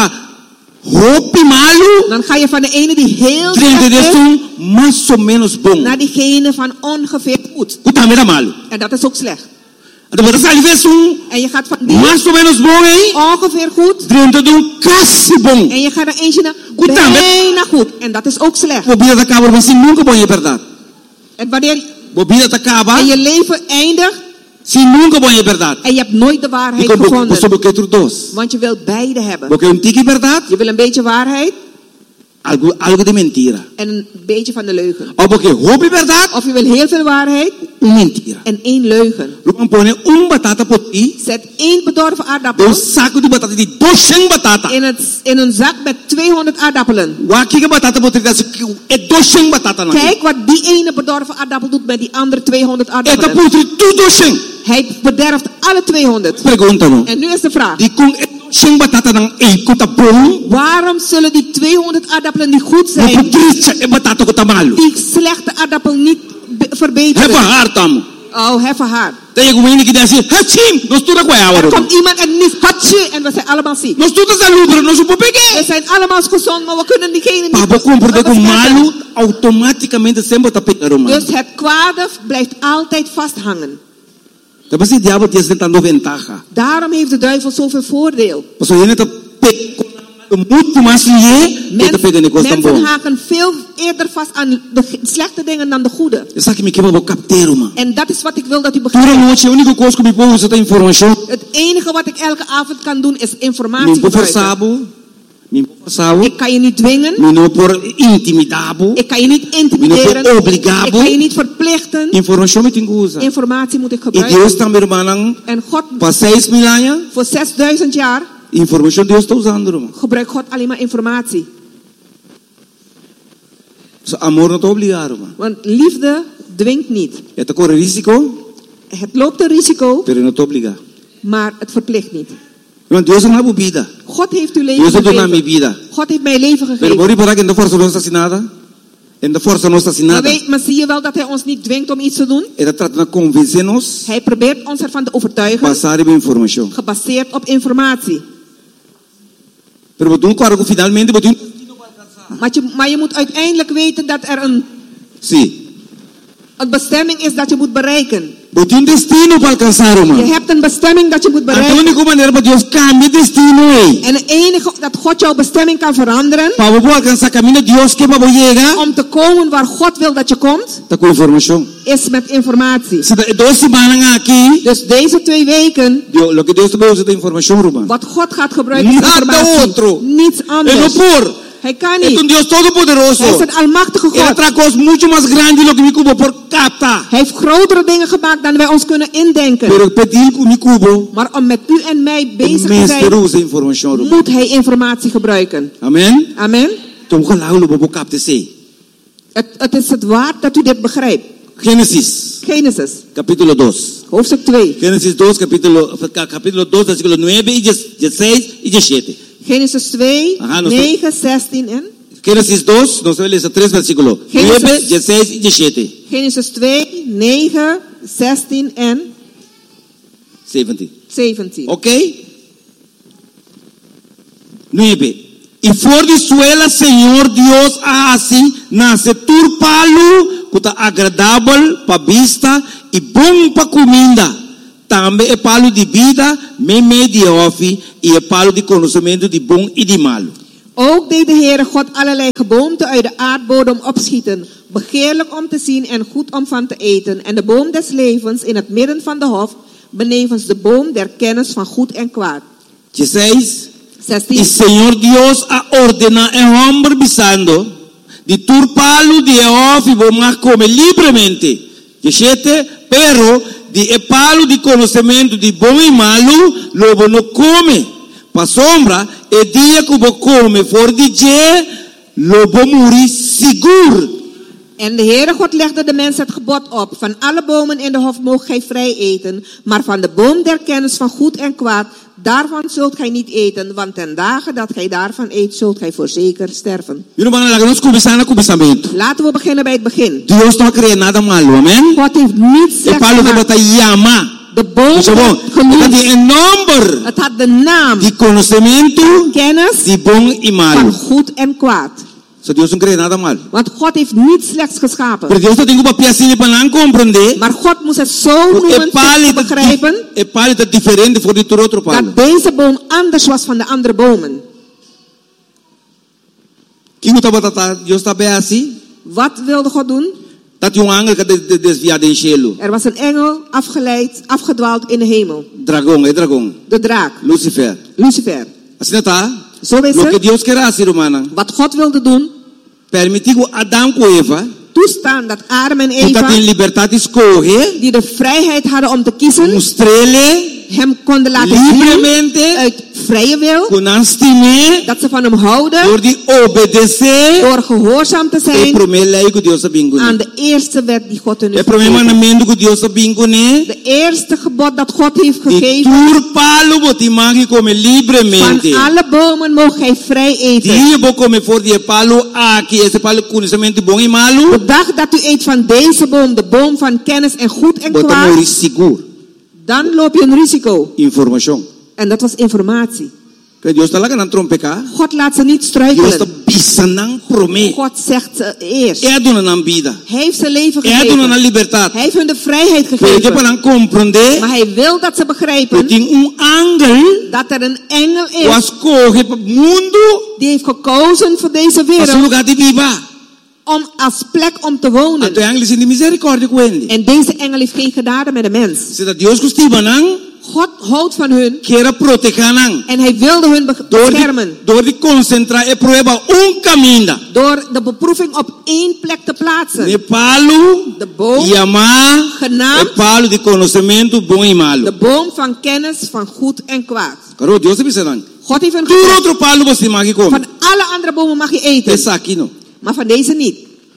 S1: dan ga je van de ene die heel slecht is, naar diegene van ongeveer goed. En dat is ook slecht. En je gaat van die ongeveer goed. En je gaat naar eentje naar bijna goed. En dat is ook slecht. En wanneer en je leven eindigt, en je hebt nooit de waarheid gevonden. Want je wilt beide hebben. Je wil een beetje waarheid.
S3: Algo, algo de mentira.
S1: En een beetje van de leugen.
S3: Of
S1: je wil heel veel waarheid.
S3: Mentira.
S1: En één leugen. Zet één bedorven aardappel. In, het, in een zak met tweehonderd aardappelen. Kijk wat die ene bedorven aardappel doet met die andere tweehonderd aardappelen. Hij bederft alle tweehonderd. En nu is de vraag. Waarom zullen die tweehonderd aardappelen die goed zijn, die slechte aardappel niet verbeteren? Oh, heffe haar. Er komt iemand en niet hatje en we zijn allemaal ziek. We zijn allemaal gezond, maar we kunnen diegene niet. Dus het kwade blijft altijd vasthangen. Daarom heeft de duivel zoveel voordeel. Mensen, mensen haken veel eerder vast aan de slechte dingen dan de goede. En dat is wat ik wil dat u begrijpt. Het enige wat ik elke avond kan doen is informatie gebruiken. Ik kan je niet dwingen. Ik kan je niet intimideren. Ik kan je niet verplichten. Informatie moet ik gebruiken. En God voor zesduizend jaar gebruikt God alleen maar informatie. Want liefde dwingt niet. Het loopt een risico, maar het verplicht niet. God heeft uw leven gegeven. God heeft mijn leven gegeven. Maar, weet, maar zie je wel dat hij ons niet dwingt om iets te doen? Hij probeert ons ervan te overtuigen. Gebaseerd op informatie. Maar je, maar je moet uiteindelijk weten dat er een, een bestemming is dat je moet bereiken. Je hebt een bestemming dat je moet bereiken. En het enige dat God jouw bestemming kan veranderen, om te komen waar God wil dat je komt, is met informatie. Dus deze twee weken, wat God gaat gebruiken is informatie. Niets anders. Hij kan niet.
S3: Es un Dios todopoderoso.
S1: Hij is een almachtige God.
S3: Él trae cosas mucho más grandes de lo que mi cubo por capta.
S1: Hij heeft grotere dingen gemaakt dan wij ons kunnen indenken.
S3: Pero pedir con mi cubo.
S1: Maar om met u en mij bezig te zijn, moet hij informatie gebruiken.
S3: Amen.
S1: Amen.
S3: Het,
S1: het is het waard dat u dit begrijpt.
S3: Genesis.
S1: Genesis.
S3: Capítulo dos.
S1: Hoofdstuk twee.
S3: Genesis dos, capítulo, capítulo dos, versículo nueve y dieciséis y diecisiete.
S1: Genesis twee, Ajá, negen, zestien en...
S3: Genesis dos, nos lees tres versículos. nueve, dieciséis y diecisiete.
S1: Genesis twee, negen, zestien en...
S3: zeventien.
S1: zeventien.
S3: Ok. nueve. Y fordizuela Señor Dios así, nace turpalo, kuta agradable pa vista y bom pa comida. Também é palo de vida, meme de ofi, e é palo de conhecimento de bom e de malo.
S1: Ook deed de Heere God allerlei geboomte uit de aardbodem opschieten, begeerlijk om te zien en goed om van te eten, en de boom des levens in het midden van de hof, benevens de boom der kennis van goed en kwaad.
S3: dezesseis. E Senhor Deus a ordena ao homem bisando, de turpalo de ofi, vamos comer livremente. dezessete. Pero de palo de conhecimento de bom e malo, lobo não come. Pa sombra, e dia que o come for de je, lobo muri seguro.
S1: En de Heere God legde de mens het gebod op: van alle bomen in de hof moogt gij vrij eten, maar van de boom der kennis van goed en kwaad, daarvan zult gij niet eten, want ten dagen dat gij daarvan eet, zult gij voorzeker sterven. Laten we beginnen bij het begin.
S3: Dios no crea nada malo, amen.
S1: God heeft niets slechts gemaakt. De boom had genoemd. Het had de naam.
S3: Die conhecimento.
S1: Kennis.
S3: Die bom y malo.
S1: Van goed en kwaad.
S3: So Dios no crea nada mal.
S1: Want God heeft niets slechts geschapen.
S3: Pero Dios tengo para assim para não compreender.
S1: Maar God moest het zo noemen te begrijpen.
S3: É pálida diferente voor die outro palo.
S1: Dat deze boom anders was van de andere bomen.
S3: Que muito batata Dios está bem assim?
S1: Wat wilde God doen?
S3: Dat um angel que desviado em cielo.
S1: Er was een engel afgeleid, afgedwaald in de hemel.
S3: Dragão, é dragão.
S1: De draak.
S3: Lucifer.
S1: Lucifer.
S3: Assim está?
S1: Zo is
S3: het.
S1: het.
S3: Dios quer assim, humana.
S1: Wat God wilde doen.
S3: Permitiu Adão com Eva.
S1: Toestaan dat Adam en Eva.
S3: Die libertad escoger.
S1: Die de vrijheid hadden om te kiezen.
S3: Mostrele.
S1: Hem konden laten zien. Uit vrije wil. Dat ze van hem houden.
S3: Door die obedecer.
S1: Door gehoorzaam te zijn.
S3: Dios
S1: aan de eerste wet die God hun heeft
S3: gegeven.
S1: De eerste gebod dat God heeft gegeven. Van alle bomen mag gij vrij eten. De dag dat u eet van deze boom, de boom van kennis en goed en kwaad, dan loop je een risico.
S3: Information.
S1: En dat was informatie.
S3: Dios talaga nang trompeka.
S1: God laat ze niet struikelen.
S3: Dios bisa nang prome.
S1: God zegt ze eerst.
S3: Hij doet een bieda.
S1: Hij heeft ze leven
S3: gegeven. Hij doet een libertad.
S1: Hij heeft hun de vrijheid gegeven. Maar hij wil dat ze begrijpen dat er een engel is die heeft gekozen voor deze wereld om als plek om te wonen. En deze engel heeft geen genade met de mens. God houdt van hun. En hij wilde hun beschermen.
S3: Door de concentra e prueba un camino.
S1: Door de beproeving op één plek te plaatsen.
S3: De palo.
S1: De boom.
S3: Yama.
S1: Genaamd.
S3: De palo de conhecimento bom e malo.
S1: De boom van kennis van goed en kwaad.
S3: Caro, Dios te bisalang.
S1: God heeft een
S3: gezegd. Van
S1: alle andere bomen mag je eten.
S3: Esa aqui no.
S1: Maar van deze niet.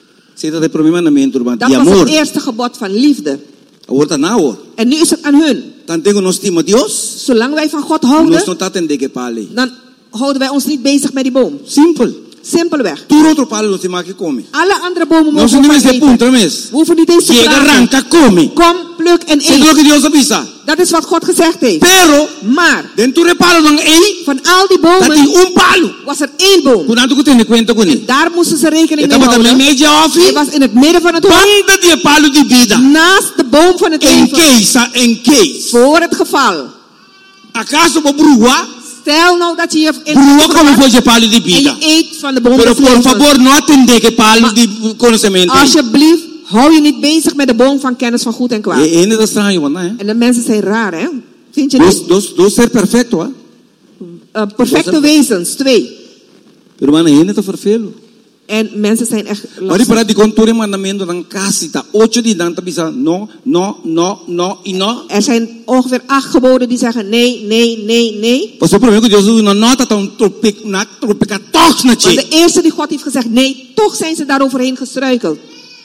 S1: Dat was het eerste gebod van liefde. En nu is het aan hun. Zolang wij van God houden, dan houden wij ons niet bezig met die boom.
S3: Simpel.
S1: Simpelweg. Alle andere bomen mogen we eten. We hoeven niet eens te vragen. Kom, pluk en eet. Dat is wat God gezegd heeft.
S3: Pero,
S1: maar van al die bomen was er één boom. En daar moesten ze rekening mee houden. Hij was in het midden van het hof. Naast de boom van het leven. Voor het geval. Stel nou dat je je in en je eet van de boom des levens. Alsjeblieft, hou je niet bezig met de boom van kennis van goed en kwaad. En de mensen zijn raar, hè? Vind je niet?
S3: Dos, dos ser perfecto, hè?
S1: Uh, perfecte wezens, twee.
S3: Pero man, hindi te vervelen.
S1: En mensen zijn echt
S3: lastig. Maar die contour mandamento dan kasita. Ocho die dan tabisa no, no, no, no, y no.
S1: Er zijn ongeveer acht geboden die zeggen nee, nee, nee, nee.
S3: Pas o problema que Deus não nota tão tropic, na tropica tox na
S1: che. De eerste die God heeft gezegd nee, toch zijn ze daaroverheen gestruikeld.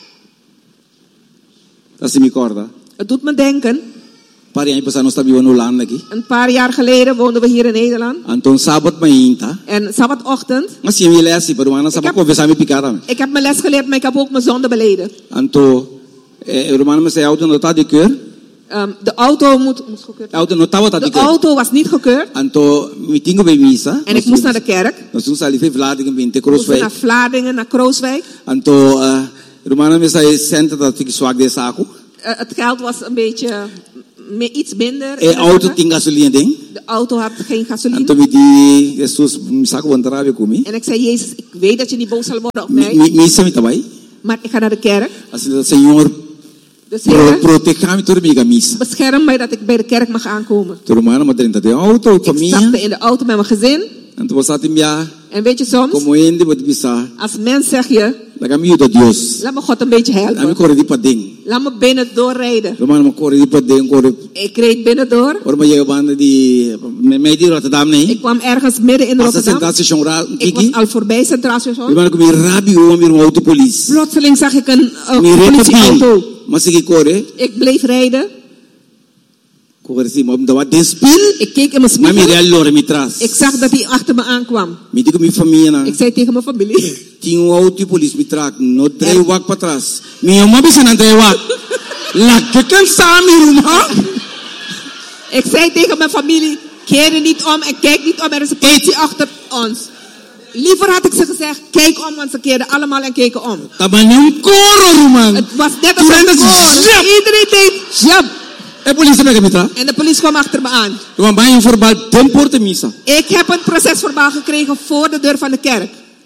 S3: Dat is mi corda.
S1: Het doet me denken.
S3: Paar jaar pas nós estávamos no Holanda aqui.
S1: Een paar jaar geleden woonden we hier in Nederland.
S3: Anton sabat mainta.
S1: En sabatochtend.
S3: Mas sim ele assim, pero ana sabat conversar me picada.
S1: Ik heb mijn les geleerd, maar ik heb ook mijn zonde beleden.
S3: Anton, eh, Romano me zei auto nota de keur.
S1: Um, de auto moet, moest gekeurd
S3: worden. De
S1: auto was niet gekeurd.
S3: Anto, meeting bij misa.
S1: En ik moest naar de kerk.
S3: Dus toen zal ik Vlaardingen bij
S1: Krooswijk. Naar Vlaardingen, naar Krooswijk.
S3: Anto, uh, Romano me zei centen dat ik zwak de zaken.
S1: Uh, het geld was een beetje me, iets minder.
S3: De auto tinha gasolina ding.
S1: De auto had geen gasoline.
S3: Anto me die Jesus zaken wantarabe kumi.
S1: En ik zei Jezus, ik weet dat je niet boos zal worden op mij.
S3: Misa met daarbij.
S1: Maar ik ga naar de kerk.
S3: Als de Senhor
S1: Pro,
S3: protegami door mijn misa.
S1: Bescherm mij dat ik bij de kerk mag aankomen.
S3: Romano me dentro de auto,
S1: ik stapte in de auto met mijn gezin.
S3: Anto was dat ja.
S1: En weet je soms,
S3: como ende wat bisa.
S1: Als mens zeg je,
S3: laat me uit Dios.
S1: Laat me God een beetje helpen.
S3: Laat me correr die pading.
S1: Laat me binnen doorrijden.
S3: Romano me correr die pading, correr.
S1: Ik reed binnen door.
S3: Or me llega banda die me die Rotterdam nee.
S1: Ik kwam ergens midden in Rotterdam. Ik was al voorbij Centraal Station.
S3: Romano kom hier rabi om hier auto police.
S1: Plotseling zag ik een uh, politieauto.
S3: Maar ik correr.
S1: Ik bleef rijden.
S3: Ik
S1: keek in mijn spiegel. Ik zag dat hij achter me aankwam. Ik zei tegen mijn familie. Ik zei tegen mijn familie, keer niet om en kijk niet om, er is een politie achter ons. Liever had ik ze gezegd, kijk om, want ze keerden allemaal en keken om. Het was net als een koor. Iedereen deed jab.
S3: En politie me
S1: En de politie kwam achter me aan.
S3: misa.
S1: Ik heb een procesverbaal gekregen voor de deur van de kerk.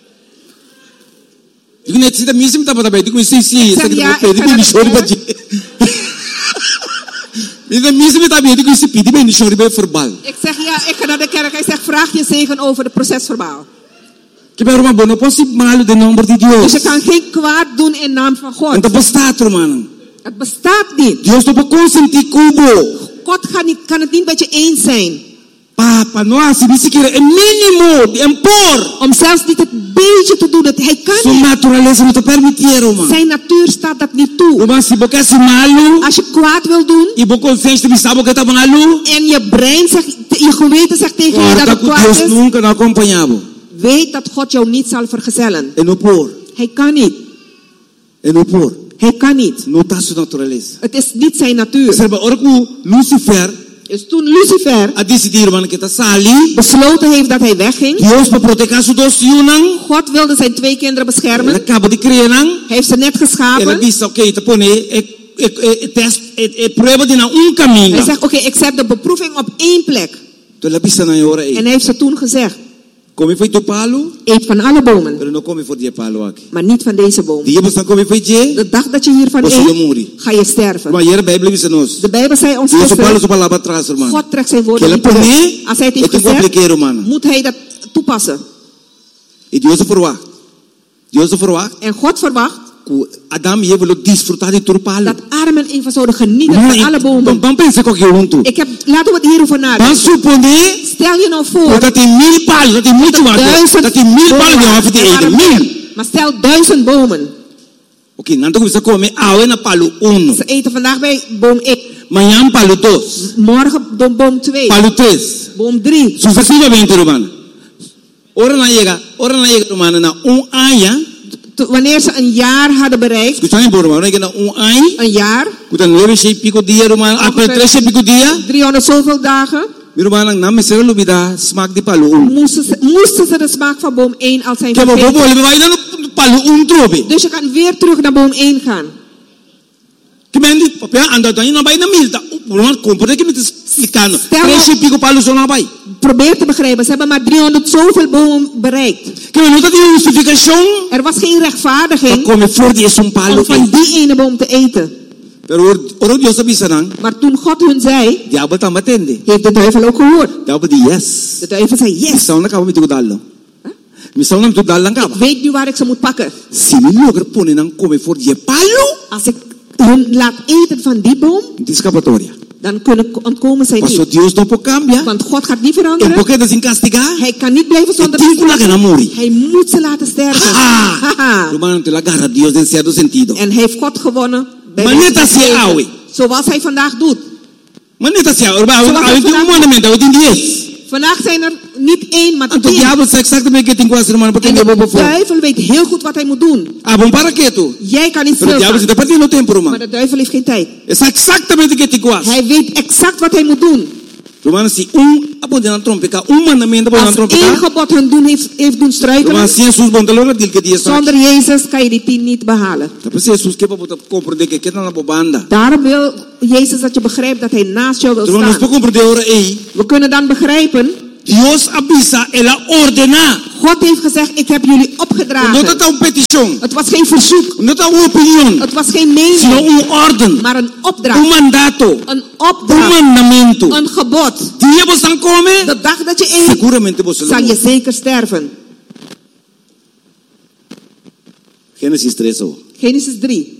S3: Ik net zit de misa met daarbij. Ik zeg zie,
S1: ik zeg ja, ik ga naar de kerk. Ik zeg ja, ik ga naar de kerk. Hij zegt vraag je zegen over de procesverbaal. Dus je kan geen kwaad doen in naam van God.
S3: En dat bestaat, Romano.
S1: Het bestaat niet.
S3: Dios no puede consentir cubo.
S1: God kan, niet, kan het niet met je eens zijn.
S3: Papa, no hace ni siquiera el mínimo de impor.
S1: Om zelfs niet het beetje te doen dat hij kan
S3: Su
S1: niet.
S3: naturaleza no te permitieron, man.
S1: Zijn natuur staat dat niet toe.
S3: Roman, si boca es malo.
S1: Als je kwaad wil doen.
S3: Y boca consciente de sabe que está malo.
S1: En je brein zegt, je geweten zegt tegen je dat het kwaad
S3: Dios
S1: is.
S3: Nunca no acompañaba.
S1: Weet dat God jou niet zal vergezellen.
S3: En no por.
S1: Hij kan niet.
S3: En no por.
S1: Hij kan niet.
S3: No está su naturaleza.
S1: Het is niet zijn natuur.
S3: Serba orku Lucifer.
S1: Dus toen Lucifer
S3: a decidir man que sali,
S1: besloten heeft dat hij wegging.
S3: Dios para proteger su dos yunang.
S1: God wilde zijn twee kinderen beschermen.
S3: Ele acaba de criar.
S1: Hij heeft ze net geschapen.
S3: Ele disse, oké, te pone, e test, e prueba de na un caminho.
S1: Hij zegt, oké, okay, ik zet de beproeving op één plek. En hij heeft ze toen gezegd.
S3: Come foi do palo?
S1: Eet van alle bomen.
S3: Pero no come for die palo aqui.
S1: Maar niet van deze boom.
S3: Die basta come foi je?
S1: De dag dat je hiervan eet, ga je sterven.
S3: Maar hier Bijbel is nos.
S1: De Bijbel zei ons gisteren. God trekt zijn woorden niet terug. Als hij het heeft gezegd, moet hij dat toepassen.
S3: E Deus verwacht. Deus verwacht.
S1: En God verwacht.
S3: Adam e Eva desfrutar de todo palo.
S1: Dat Adam en Eva zouden genieten van alle bomen.
S3: Vamos pensar qualquer um.
S1: Ik heb, laten we het hierover nadenken. Stel je nou voor.
S3: Dat hij mil palos, dat hij muito water. Dat hij mil palos de af te eten. Mil.
S1: Maar stel duizend bomen.
S3: Oké, okay, nanto começa a comer awe na palo uno.
S1: Ze eten vandaag bij boom één.
S3: Manhã palo dos.
S1: Morgen boom twee.
S3: Palo tres.
S1: Boom drie.
S3: Sucessivamente, Romano. Ora na llega, ora na llega, Romano, na un año.
S1: Wanneer ze een jaar hadden bereikt. Een jaar. driehonderd zoveel dagen. Moesten ze, moesten ze de smaak van boom één al zijn vergeten. Dus je kan weer terug naar boom één gaan. Probeer te begrijpen, ze hebben maar driehonderd zoveel bomen bereikt. Er was geen rechtvaardiging om van die ene boom te eten. Maar toen God hun zei, heeft de duivel ook gehoord. De duivel zei yes. Ik weet nu waar ik ze moet pakken.
S3: Si mi logra poner ang come for die palo,
S1: als ik hun laat eten van die boom,
S3: escapatoria.
S1: Dan kunnen ontkomen zij
S3: niet. Dios no può cambiar.
S1: Want God gaat niet veranderen.
S3: En porque sin castigar.
S1: Hij kan niet blijven zonder
S3: te
S1: Hij moet ze laten sterven. En hij heeft God gewonnen. Zoals hij vandaag doet. Vandaag zijn er niet één, maar tien. En de duivel weet heel goed wat hij moet doen. Jij kan niet stilstaan. Maar de duivel heeft geen tijd. Hij weet exact wat hij moet doen. Als één gebod hun doen heeft, heeft doen struikelen, zonder Jezus kan je die tien niet behalen. Daarom wil Jezus dat je begrijpt dat hij naast jou wil staan. We kunnen dan begrijpen.
S3: Dios avisa, él ordena.
S1: God heeft gezegd, ik heb jullie opgedragen.
S3: No está un petición.
S1: Het was geen verzoek.
S3: No está una opinión.
S1: Het was geen mening.
S3: Sino un orden.
S1: Maar een opdracht.
S3: Un mandato.
S1: Een opdracht.
S3: Un mandamiento.
S1: Een gebod.
S3: Die vos dan come.
S1: De dag dat je eet,
S3: seguramente vos
S1: zal je zeker sterven.
S3: Genesis tres. Oh.
S1: Genesis drie.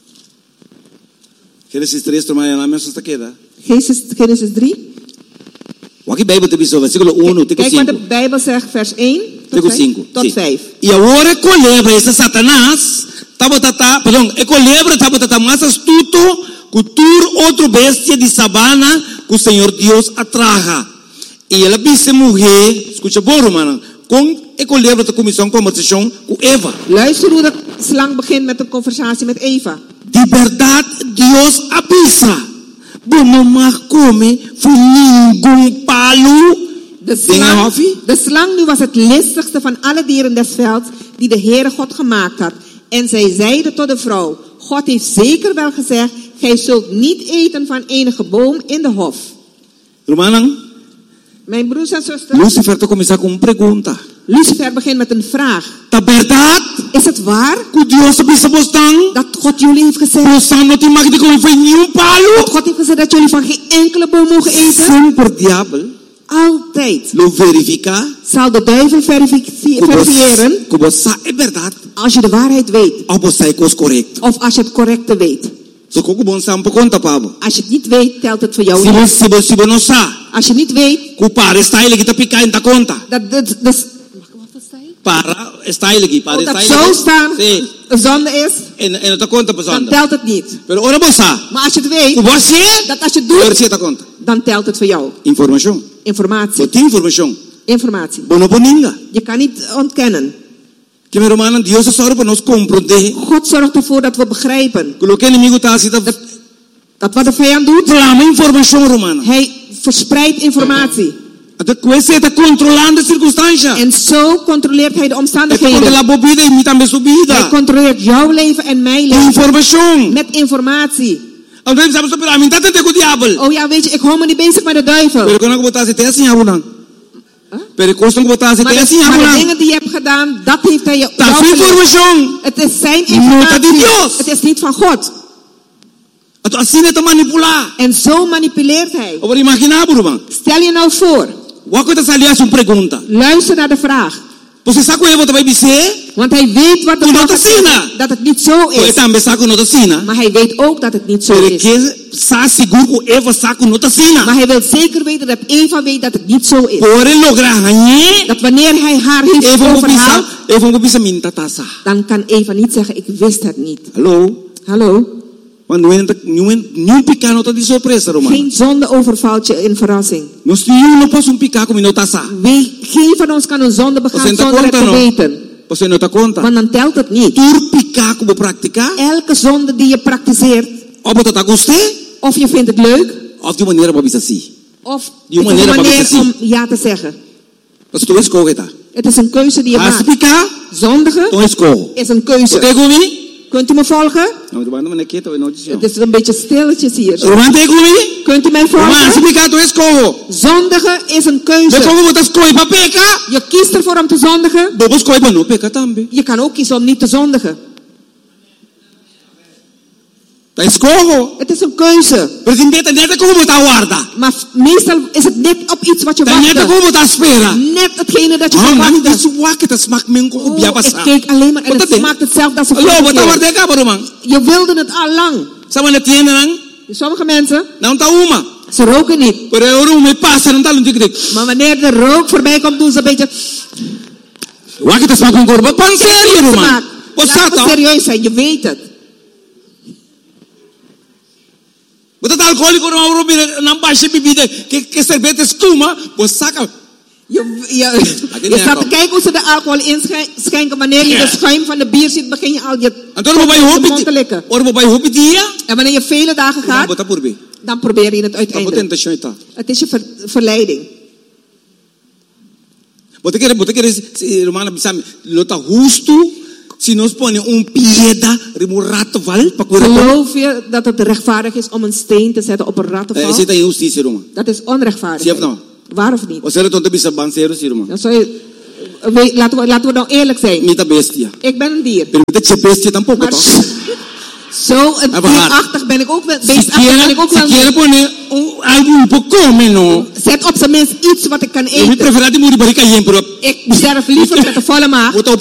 S3: Genesis tres, toma la mesa hasta queda.
S1: Genesis, Genesis drie.
S3: Aqui Bijbel te dice, versículo uno,
S1: Kijk wat de Bijbel zegt, vers één tot vijf. Tot vijf.
S3: E agora é colebra esse Satanás, tava tata, perdão, é colebra tava tata mais astuto, cultura outra bestia de sabana que o Senhor Deus atraga. E ela disse mulher, escuta bom, romana, com é colebra te começou uma conversação com Eva.
S1: Luister hoe de slang begint met een conversatie met Eva.
S3: De verdade Deus avisa. Bomma come voor ningun palo.
S1: De slang, de slang nu was het listigste van alle dieren des velds die de Heere God gemaakt had. En zij zeiden tot de vrouw, God heeft zeker wel gezegd, gij zult niet eten van enige boom in de hof.
S3: Romanan,
S1: mijn broers en zusters.
S3: Lucifer te começar com uma pergunta.
S1: Lucifer begint met een vraag.
S3: Ta verdade?
S1: Is het waar?
S3: Que Deus avisa bostan?
S1: Dat God jullie heeft gezegd.
S3: Bostan não tem mais de comer van nenhum palo.
S1: Dat God heeft gezegd dat jullie van geen enkele boom mogen eten.
S3: Sempre diabo.
S1: Altijd.
S3: Lo verifica.
S1: Zal de duivel verifiëren.
S3: Que você é verdade.
S1: Als je de waarheid weet.
S3: Of você é coisa correct.
S1: Of als je het correcte weet.
S3: So como bom sampo conta Pablo.
S1: Als je het niet weet, telt het voor jou
S3: niet.
S1: niet.
S3: Si si si não sa.
S1: Als je niet weet.
S3: Que para style kita pica in ta conta.
S1: Dat dat dat.
S3: Para style ki para
S1: style. Dat zo staan. Sí. Zonde is.
S3: En en ta conta per
S1: dan telt het niet.
S3: Pero ora bosa.
S1: Maar als je het weet.
S3: Você?
S1: Dat als je het doet. Dan telt het voor jou.
S3: Information.
S1: Informatie.
S3: Wat information?
S1: Informatie.
S3: Bono boninga.
S1: Je kan niet ontkennen.
S3: Que meu irmão, Deus zorga para nós compreender.
S1: God zorgt ervoor dat we begrijpen.
S3: Que o que inimigo tá assim,
S1: dat, dat wat de vijand doet.
S3: Clama informação, romana.
S1: Hij verspreidt informatie.
S3: Dat kwestie está controlando a circunstância.
S1: En zo controleert hij de omstandigheden.
S3: Hij controleert
S1: Hij controleert jouw leven en mijn leven.
S3: Information.
S1: Met informatie.
S3: Oh
S1: ja, weet je, ik hou me niet bezig met de duivel.
S3: Maar
S1: de dingen die je hebt gedaan, dat heeft hij je
S3: information.
S1: Het is zijn informatie. Het is niet van God. En zo manipuleert hij. Stel je nou voor. Luister naar de vraag. Want hij weet wat de vraag is, dat het niet zo is. Maar hij weet ook dat het niet zo is. Maar hij wil zeker weten dat Eva weet dat het niet zo is. Dat wanneer hij haar heeft overhaald, dan kan Eva niet zeggen, ik wist het niet.
S3: Hallo?
S1: Hallo?
S3: Geen
S1: zonde overvalt je in verrassing.
S3: Wie,
S1: geen van ons kan een zonde begaan zonder het te weten. Want dan telt het niet. Elke zonde die je praktiseert. Of je vindt het leuk.
S3: Of die manier waarop is dat
S1: Of die manier om ja te zeggen. Het is een keuze die je maakt. Zondigen is een keuze. Kunt u me volgen? Het is een beetje stilletjes hier. Kunt u mij volgen? Zondigen is een keuze. Je kiest ervoor om te zondigen. Je kan ook kiezen om niet te zondigen.
S3: Ta escogo.
S1: Het is een keuze.
S3: Presidente, net como ta guarda.
S1: Maar meestal is het net op iets wat je
S3: Ta net
S1: wacht.
S3: como ta spera.
S1: Net hetgene dat je
S3: Ah,
S1: verwacht.
S3: man, dit is wakker, dat smaakt men ko
S1: Oh,
S3: biya
S1: ik
S3: pasa.
S1: keek alleen maar en
S3: Wat
S1: het
S3: dat
S1: smaakt hetzelfde als een
S3: Hallo,
S1: vorige
S3: wat ta
S1: keer.
S3: warde ka bro man.
S1: Je wilde het al lang.
S3: Sama na tiene nang.
S1: Sommige mensen,
S3: Na ta uma.
S1: ze roken niet.
S3: Pero euro me pasa nang talon dik.
S1: Maar wanneer de rook voorbij komt, doen ze een beetje...
S3: Wakker, dat smaakt men ko. Wat pan serio man.
S1: smaak.
S3: Wat
S1: Laten
S3: staat
S1: we
S3: dan?
S1: serieus zijn, je weet het.
S3: Wat dat alcoholico no abro bire nan baasje bibide que que cerveza espuma, pues saca.
S1: Je, je, je staat te kijken hoe ze de alcohol inschenken. Wanneer je de schuim van de bier ziet, begin je al je
S3: Antoro bij
S1: mond te
S3: hopi.
S1: likken.
S3: Or bij hopi dia.
S1: En wanneer je vele dagen gaat,
S3: Bota purbe.
S1: dan probeer je het
S3: Ta
S1: uiteindelijk.
S3: tentação eta.
S1: Het is je ver, verleiding.
S3: Bota querer, bota querer, romana bisam, lota justo. Si nos pone un piedra, remurato val, pa cura.
S1: Geloof je dat het rechtvaardig is om een steen te zetten op een rattenval?
S3: Essa é injustiça, Roma.
S1: Dat is onrechtvaardig.
S3: Zie je nou?
S1: Waar of niet?
S3: O sea, tonto bisa bansero, si Roma.
S1: Dan zou je, we, laten, we, laten we nou eerlijk zijn.
S3: Mita bestia.
S1: Ik ben een dier.
S3: Pero mita che bestia tampoco,
S1: Maar
S3: toch?
S1: zo een dierachtig ben ik ook wel.
S3: Si
S1: Beestachtig ben ik ook
S3: quiere, si quiere
S1: wel.
S3: poner un, algo un poco menos.
S1: Zet op zijn minst iets wat ik kan
S3: Yo me
S1: eten.
S3: prefería de morir barriga yen, pero
S1: Ik sterf liever met een volle maag.
S3: bota